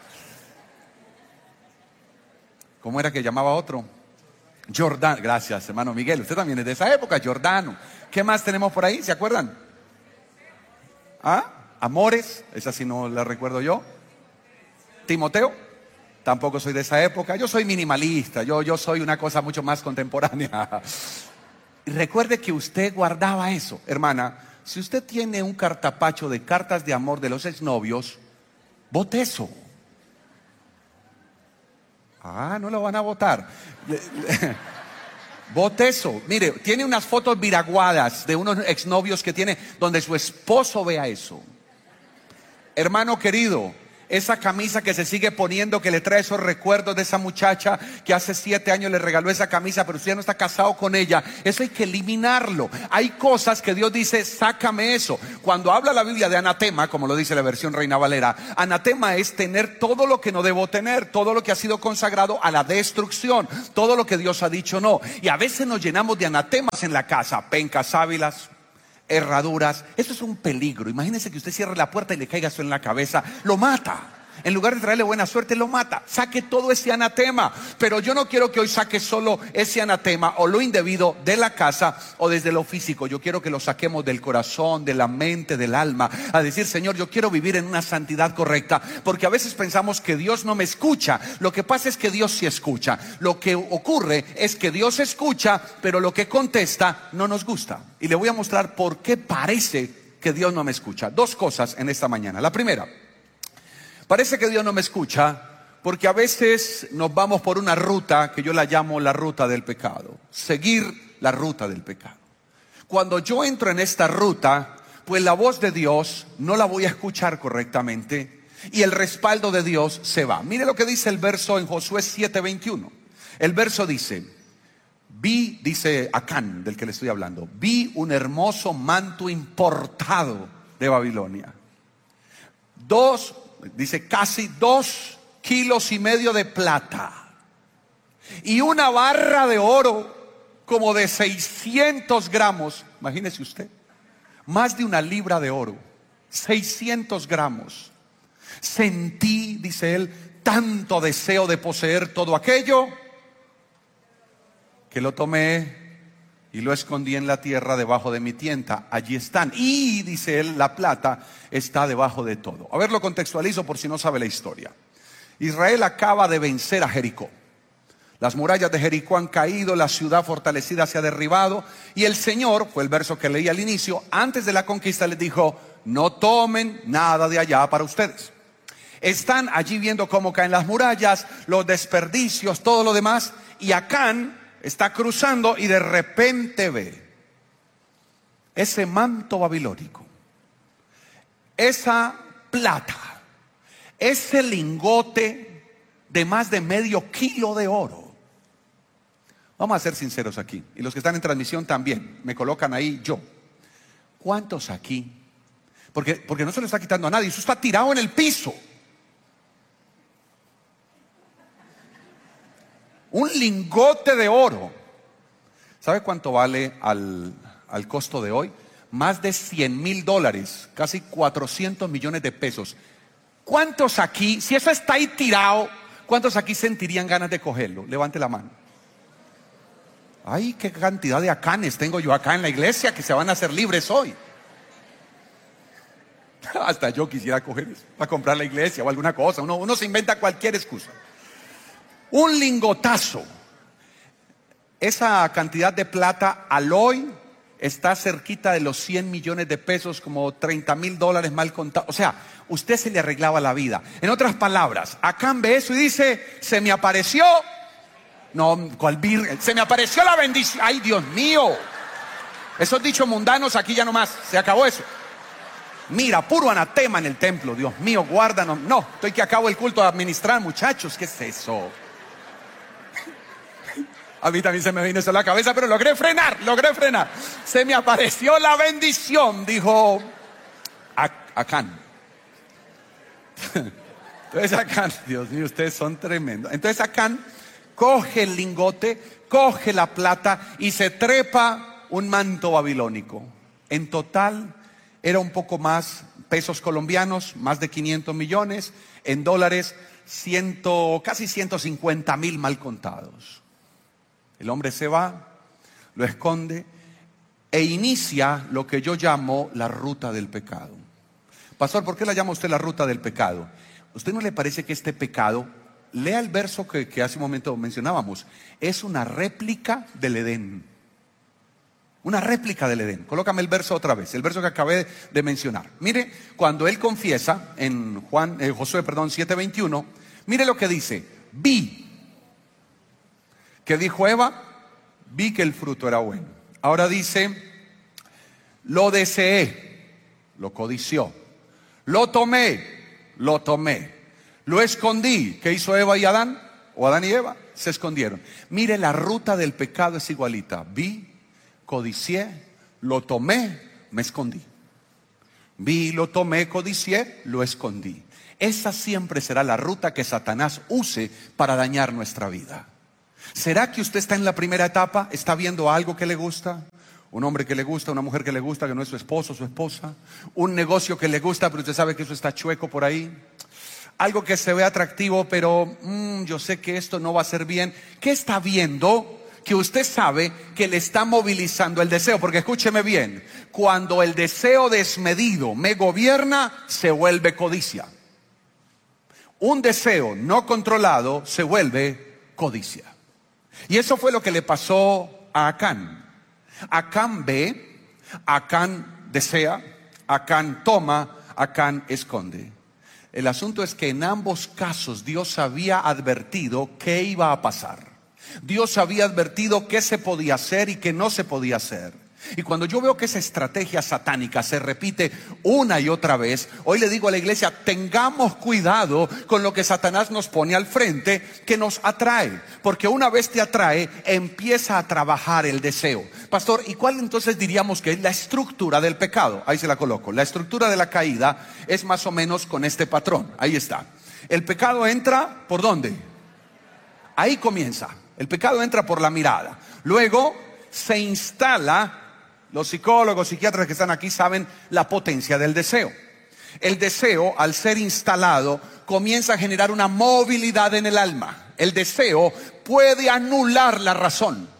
¿Cómo era que llamaba otro? Jordano, gracias hermano Miguel, usted también es de esa época, Jordano. ¿Qué más tenemos por ahí? ¿Se acuerdan? ¿Ah? Amores, esa sí no la recuerdo yo. Timoteo, tampoco soy de esa época. Yo soy minimalista, yo, yo soy una cosa mucho más contemporánea. Y recuerde que usted guardaba eso, hermana. Si usted tiene un cartapacho de cartas de amor de los exnovios, bote eso. Ah, no lo van a votar. Vote eso. Mire, tiene unas fotos viraguadas de unos exnovios que tiene donde su esposo vea eso. Hermano querido, esa camisa que se sigue poniendo, que le trae esos recuerdos de esa muchacha que hace siete años le regaló esa camisa, pero usted ya no está casado con ella. Eso hay que eliminarlo. Hay cosas que Dios dice, sácame eso. Cuando habla la Biblia de anatema, como lo dice la versión Reina Valera, anatema es tener todo lo que no debo tener, todo lo que ha sido consagrado a la destrucción, todo lo que Dios ha dicho no. Y a veces nos llenamos de anatemas en la casa, pencas, sábilas, herraduras. Esto es un peligro. Imagínese que usted cierre la puerta y le caiga eso en la cabeza, lo mata. En lugar de traerle buena suerte, lo mata. Saque todo ese anatema. Pero yo no quiero que hoy saque solo ese anatema o lo indebido de la casa o desde lo físico. Yo quiero que lo saquemos del corazón, de la mente, del alma. A decir, Señor, yo quiero vivir en una santidad correcta. Porque a veces pensamos que Dios no me escucha. Lo que pasa es que Dios sí escucha. Lo que ocurre es que Dios escucha, pero lo que contesta no nos gusta. Y le voy a mostrar por qué parece que Dios no me escucha. Dos cosas en esta mañana. La primera, parece que Dios no me escucha porque a veces nos vamos por una ruta que yo la llamo la ruta del pecado. Seguir la ruta del pecado. Cuando yo entro en esta ruta, pues la voz de Dios no la voy a escuchar correctamente y el respaldo de Dios se va. Mire lo que dice el verso en Josué siete veintiuno. El verso dice, vi, dice Acán, del que le estoy hablando, vi un hermoso manto importado de Babilonia. Dos Dice casi dos kilos y medio de plata y una barra de oro como de seiscientos gramos. Imagínese usted, más de una libra de oro, seiscientos gramos. Sentí, dice él, tanto deseo de poseer todo aquello que lo tomé y lo escondí en la tierra debajo de mi tienda. Allí están. Y, dice él, la plata está debajo de todo. A ver, lo contextualizo por si no sabe la historia. Israel acaba de vencer a Jericó. Las murallas de Jericó han caído, la ciudad fortalecida se ha derribado. Y el Señor, fue el verso que leí al inicio, antes de la conquista les dijo, no tomen nada de allá para ustedes. Están allí viendo cómo caen las murallas, los desperdicios, todo lo demás. Y Acán está cruzando y de repente ve ese manto babilónico, esa plata, ese lingote de más de medio kilo de oro. Vamos a ser sinceros aquí, y los que están en transmisión también, me colocan ahí yo. ¿Cuántos aquí? Porque, porque no se lo está quitando a nadie, eso está tirado en el piso. Un lingote de oro. ¿Sabe cuánto vale al, al costo de hoy? Más de cien mil dólares, casi cuatrocientos millones de pesos. ¿Cuántos aquí, si eso está ahí tirado, cuántos aquí sentirían ganas de cogerlo? Levante la mano. Ay, qué cantidad de acanes tengo yo acá en la iglesia que se van a hacer libres hoy. Hasta yo quisiera coger eso para comprar la iglesia o alguna cosa. Uno, uno se inventa cualquier excusa. Un lingotazo. Esa cantidad de plata al hoy está cerquita de los cien millones de pesos, como treinta mil dólares mal contados. O sea, usted se le arreglaba la vida. En otras palabras, Acán ve eso y dice, se me apareció, no, ¿cuál virgen? Se me apareció la bendición. Ay, Dios mío. Esos dichos mundanos aquí ya no más, se acabó eso. Mira, puro anatema en el templo, Dios mío, guárdanos. No, estoy que acabo el culto de administrar, muchachos, ¿qué es eso? A mí también se me vino eso a la cabeza, pero logré frenar, logré frenar. Se me apareció la bendición, dijo Acán. Entonces Acán, Dios mío, ustedes son tremendos. Entonces Acán coge el lingote, coge la plata y se trepa un manto babilónico. En total era un poco más, pesos colombianos, más de quinientos millones, en dólares, ciento, casi ciento cincuenta mil mal contados. El hombre se va, lo esconde e inicia lo que yo llamo la ruta del pecado. Pastor, ¿por qué la llama usted la ruta del pecado? ¿Usted no le parece que este pecado, lea el verso que, que hace un momento mencionábamos, es una réplica del Edén? Una réplica del Edén. Colócame el verso otra vez, el verso que acabé de mencionar. Mire, cuando él confiesa en Juan, eh, Josué, perdón, siete veintiuno, mire lo que dice, vi. ¿Qué dijo Eva? Vi que el fruto era bueno. Ahora dice, lo deseé, lo codició, lo tomé, lo tomé. Lo escondí. ¿Qué hizo Eva y Adán? O Adán y Eva se escondieron. Mire, la ruta del pecado es igualita. Vi, codicié, lo tomé, me escondí. Vi, lo tomé, codicié, lo escondí. Esa siempre será la ruta que Satanás use para dañar nuestra vida. ¿Será que usted está en la primera etapa? ¿Está viendo algo que le gusta? Un hombre que le gusta, una mujer que le gusta, que no es su esposo, su esposa. Un negocio que le gusta, pero usted sabe que eso está chueco por ahí. Algo que se ve atractivo, pero mmm, yo sé que esto no va a ser bien. ¿Qué está viendo que usted sabe que le está movilizando el deseo? Porque escúcheme bien, cuando el deseo desmedido me gobierna, se vuelve codicia. Un deseo no controlado se vuelve codicia. Y eso fue lo que le pasó a Acán. Acán ve, Acán desea, Acán toma, Acán esconde. El asunto es que en ambos casos Dios había advertido qué iba a pasar. Dios había advertido qué se podía hacer y qué no se podía hacer. Y cuando yo veo que esa estrategia satánica se repite una y otra vez, hoy le digo a la iglesia, tengamos cuidado con lo que Satanás nos pone al frente, que nos atrae. Porque una vez te atrae, empieza a trabajar el deseo. Pastor, ¿y cuál entonces diríamos que es la estructura del pecado? Ahí se la coloco. La estructura de la caída es más o menos con este patrón. Ahí está. El pecado entra, ¿por dónde? Ahí comienza. El pecado entra por la mirada. Luego se instala. Los psicólogos, psiquiatras que están aquí saben la potencia del deseo. El deseo, al ser instalado, comienza a generar una movilidad en el alma. El deseo puede anular la razón.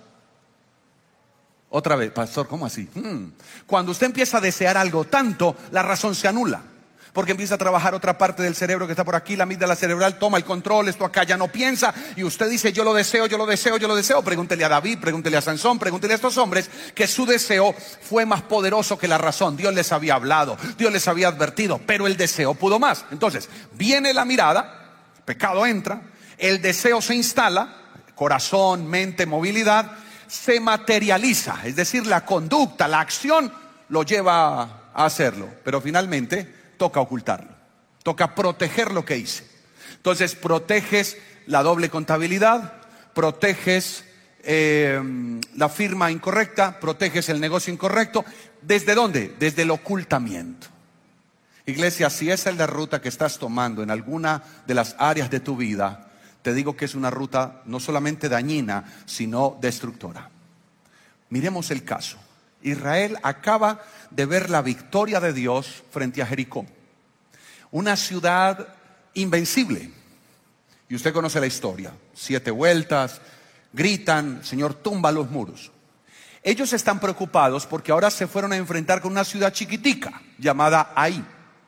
Otra vez, pastor, ¿cómo así? Hmm. Cuando usted empieza a desear algo tanto, la razón se anula. Porque empieza a trabajar otra parte del cerebro que está por aquí, la amígdala cerebral toma el control, esto acá ya no piensa, y usted dice yo lo deseo, yo lo deseo, yo lo deseo. Pregúntele a David, pregúntele a Sansón, pregúntele a estos hombres que su deseo fue más poderoso que la razón. Dios les había hablado, Dios les había advertido, pero el deseo pudo más. Entonces, viene la mirada, pecado entra, el deseo se instala, corazón, mente, movilidad, se materializa, es decir, la conducta, la acción lo lleva a hacerlo, pero finalmente toca ocultarlo, toca proteger lo que hice. Entonces proteges la doble contabilidad, proteges eh, la firma incorrecta, proteges el negocio incorrecto. ¿Desde dónde? Desde el ocultamiento. Iglesia, si esa es la ruta que estás tomando en alguna de las áreas de tu vida, te digo que es una ruta no solamente dañina, sino destructora. Miremos el caso. Israel acaba de ver la victoria de Dios frente a Jericó, una ciudad invencible. Y usted conoce la historia, siete vueltas, gritan, Señor, tumba los muros. Ellos están preocupados porque ahora se fueron a enfrentar con una ciudad chiquitica llamada Ai.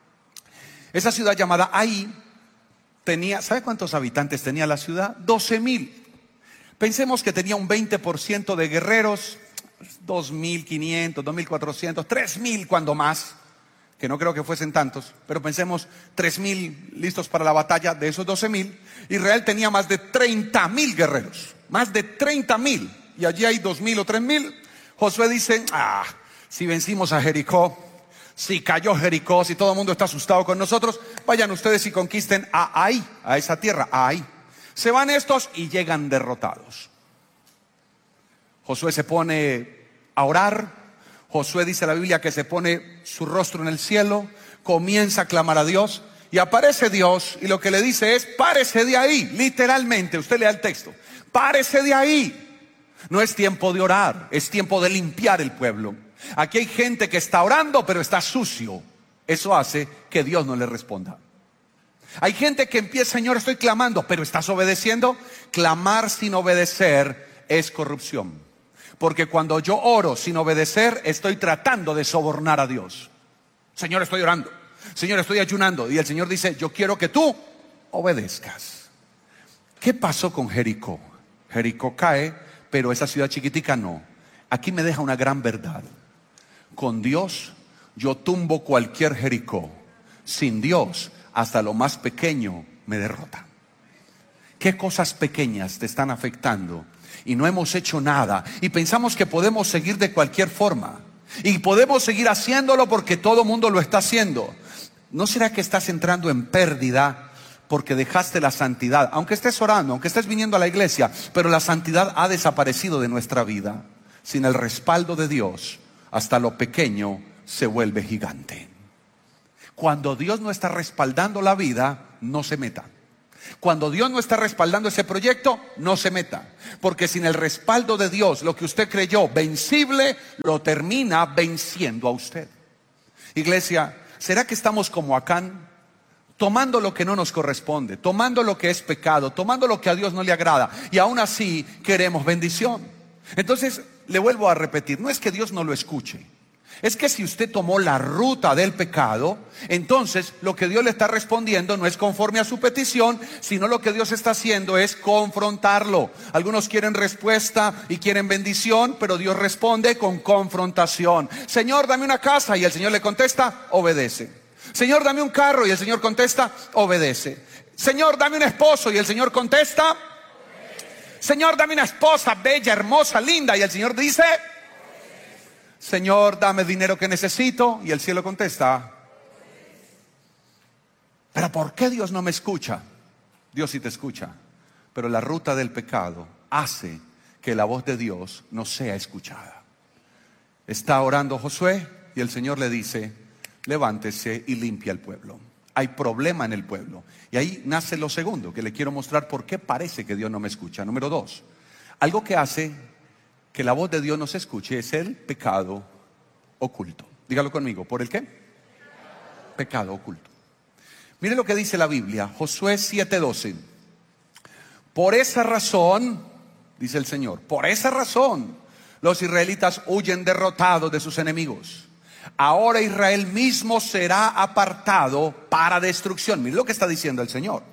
Esa ciudad llamada Ai tenía, ¿sabe cuántos habitantes tenía la ciudad? doce mil. Pensemos que tenía un veinte por ciento de guerreros, dos mil quinientos, dos mil cuatrocientos, tres mil cuando más, que no creo que fuesen tantos, pero pensemos tres mil listos para la batalla. De esos doce mil, Israel tenía más de treinta mil guerreros, más de treinta mil, y allí hay dos mil o tres mil. Josué dice, ah, si vencimos a Jericó, si cayó Jericó, si todo el mundo está asustado con nosotros, vayan ustedes y conquisten a Ai, a esa tierra, a Ai. Se van estos y llegan derrotados. Josué se pone a orar. Josué, dice la Biblia, que se pone su rostro en el cielo, comienza a clamar a Dios, y aparece Dios, y lo que le dice es, párese de ahí. Literalmente, usted lea el texto, párese de ahí. No es tiempo de orar, es tiempo de limpiar el pueblo. Aquí hay gente que está orando, pero está sucio. Eso hace que Dios no le responda. Hay gente que empieza, Señor, estoy clamando, pero ¿estás obedeciendo? Clamar sin obedecer es corrupción. Porque cuando yo oro sin obedecer, estoy tratando de sobornar a Dios. Señor, estoy orando. Señor, estoy ayunando. Y el Señor dice, yo quiero que tú obedezcas. ¿Qué pasó con Jericó? Jericó cae, pero esa ciudad chiquitica no. Aquí me deja una gran verdad. Con Dios, yo tumbo cualquier Jericó. Sin Dios, hasta lo más pequeño me derrota. ¿Qué cosas pequeñas te están afectando? Y no hemos hecho nada, y pensamos que podemos seguir de cualquier forma, y podemos seguir haciéndolo porque todo el mundo lo está haciendo. ¿No será que estás entrando en pérdida porque dejaste la santidad. Aunque estés orando, aunque estés viniendo a la iglesia, pero la santidad ha desaparecido de nuestra vida. Sin el respaldo de Dios, hasta lo pequeño se vuelve gigante. Cuando Dios no está respaldando la vida, no se meta. Cuando Dios no está respaldando ese proyecto, no se meta. Porque sin el respaldo de Dios, lo que usted creyó vencible, lo termina venciendo a usted. Iglesia, ¿será que estamos como Acán? Tomando lo que no nos corresponde, tomando lo que es pecado, tomando lo que a Dios no le agrada, y aún así queremos bendición. Entonces, le vuelvo a repetir, no es que Dios no lo escuche. Es que si usted tomó la ruta del pecado, entonces lo que Dios le está respondiendo no es conforme a su petición, sino lo que Dios está haciendo es confrontarlo. Algunos quieren respuesta y quieren bendición, pero Dios responde con confrontación. Señor, dame una casa, y el Señor le contesta, obedece. Señor, dame un carro, y el Señor contesta, obedece. Señor, dame un esposo, y el Señor contesta, Señor, dame una esposa bella, hermosa, linda, y el Señor dice, Señor, dame dinero que necesito, y el cielo contesta, pero ¿por qué Dios no me escucha? Dios sí te escucha, pero la ruta del pecado hace que la voz de Dios no sea escuchada. Está orando Josué y el Señor le dice, levántese y limpia el pueblo. Hay problema en el pueblo. Y ahí nace lo segundo, que le quiero mostrar por qué parece que Dios no me escucha. Número dos, algo que hace que la voz de Dios no se escuche es el pecado oculto. Dígalo conmigo, ¿por el qué? Pecado oculto. Mire lo que dice la Biblia, Josué siete doce. Por esa razón, dice el Señor, por esa razón los israelitas huyen derrotados de sus enemigos. Ahora Israel mismo será apartado para destrucción. Mire lo que está diciendo el Señor.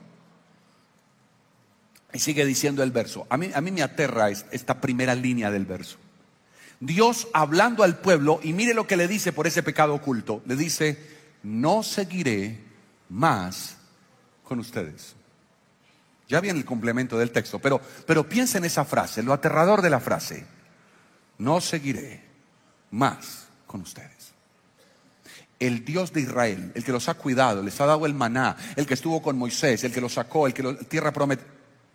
Y sigue diciendo el verso. A mí, a mí me aterra esta primera línea del verso. Dios hablando al pueblo, y mire lo que le dice por ese pecado oculto. Le dice, no seguiré más con ustedes. Ya viene el complemento del texto, pero, pero piensa en esa frase, lo aterrador de la frase. No seguiré más con ustedes. El Dios de Israel, el que los ha cuidado, les ha dado el maná, el que estuvo con Moisés, el que los sacó, el que la tierra prometida.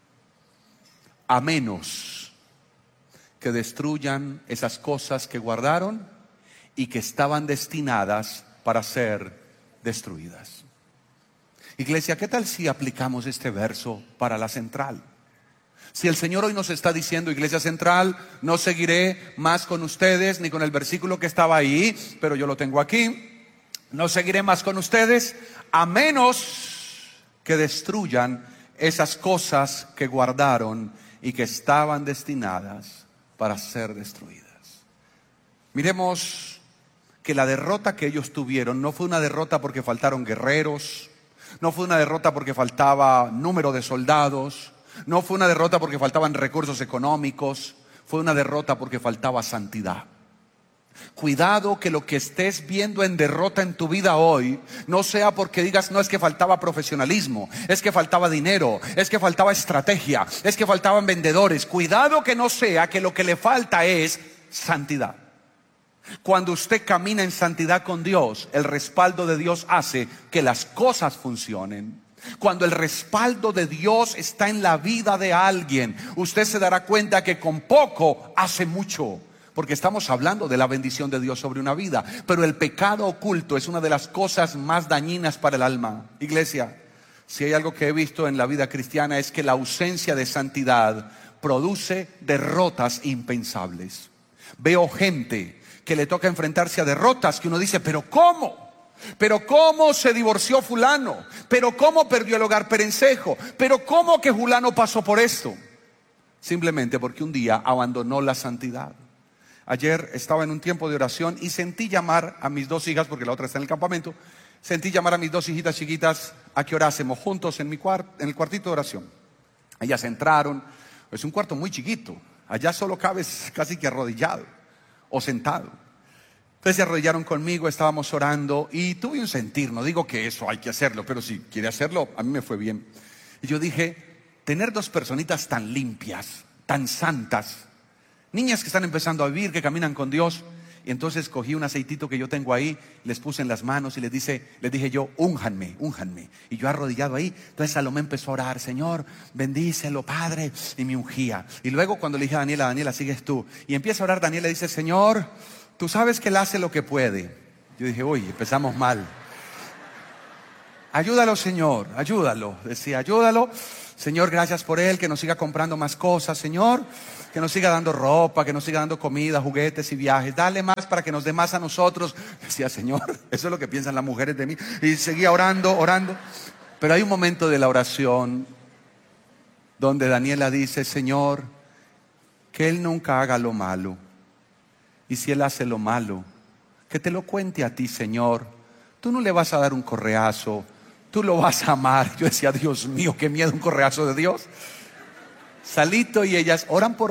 A menos que destruyan esas cosas que guardaron y que estaban destinadas para ser destruidas. Iglesia, ¿qué tal si aplicamos este verso para la central? Si el Señor hoy nos está diciendo, Iglesia Central, no seguiré más con ustedes, ni con el versículo que estaba ahí, pero yo lo tengo aquí. No seguiré más con ustedes, a menos que destruyan esas cosas que guardaron y que estaban destinadas para ser destruidas. Miremos que la derrota que ellos tuvieron no fue una derrota porque faltaron guerreros, no fue una derrota porque faltaba número de soldados, no fue una derrota porque faltaban recursos económicos, fue una derrota porque faltaba santidad. Cuidado que lo que estés viendo en derrota en tu vida hoy no sea porque digas, no, es que faltaba profesionalismo, es que faltaba dinero, es que faltaba estrategia, es que faltaban vendedores. Cuidado que no sea que lo que le falta es santidad. Cuando usted camina en santidad con Dios, el respaldo de Dios hace que las cosas funcionen. Cuando el respaldo de Dios está en la vida de alguien, usted se dará cuenta que con poco hace mucho. Porque estamos hablando de la bendición de Dios sobre una vida. Pero el pecado oculto es una de las cosas más dañinas para el alma. Iglesia, si hay algo que he visto en la vida cristiana es que la ausencia de santidad produce derrotas impensables. Veo gente que le toca enfrentarse a derrotas que uno dice, ¿pero cómo? ¿Pero cómo se divorció fulano? ¿Pero cómo perdió el hogar perencejo? ¿Pero cómo que fulano pasó por esto? Simplemente porque un día abandonó la santidad. Ayer estaba en un tiempo de oración y sentí llamar a mis dos hijas, porque la otra está en el campamento. Sentí llamar a mis dos hijitas chiquitas a que orásemos juntos en, mi cuart en el cuartito de oración. Ellas entraron, es un cuarto muy chiquito, allá solo cabes casi que arrodillado o sentado. Entonces se arrodillaron conmigo, estábamos orando y tuve un sentir, no digo que eso hay que hacerlo, pero si quiere hacerlo, a mí me fue bien. Y yo dije, tener dos personitas tan limpias, tan santas, niñas que están empezando a vivir, que caminan con Dios, Y entonces cogí un aceitito que yo tengo ahí, les puse en las manos y les, dice, les dije yo, únjanme, únjanme. Y yo arrodillado ahí, entonces Salomé empezó a orar, Señor, bendícelo, Padre, y me ungía. Y luego cuando le dije a Daniela, Daniela, sigues tú. Y empieza a orar, Daniela dice, Señor, tú sabes que Él hace lo que puede. Yo dije, uy, empezamos mal. Ayúdalo, Señor, ayúdalo. Decía, ayúdalo. Señor, gracias por él, que nos siga comprando más cosas, Señor. Que nos siga dando ropa, que nos siga dando comida, juguetes y viajes. Dale más para que nos dé más a nosotros. Decía, Señor, eso es lo que piensan las mujeres de mí. Y seguía orando, orando. Pero hay un momento de la oración donde Daniela dice, Señor, que Él nunca haga lo malo. Y si Él hace lo malo, que te lo cuente a ti, Señor. Tú no le vas a dar un correazo. Tú lo vas a amar. Yo decía, Dios mío, qué miedo un correazo de Dios. Salito y ellas oran por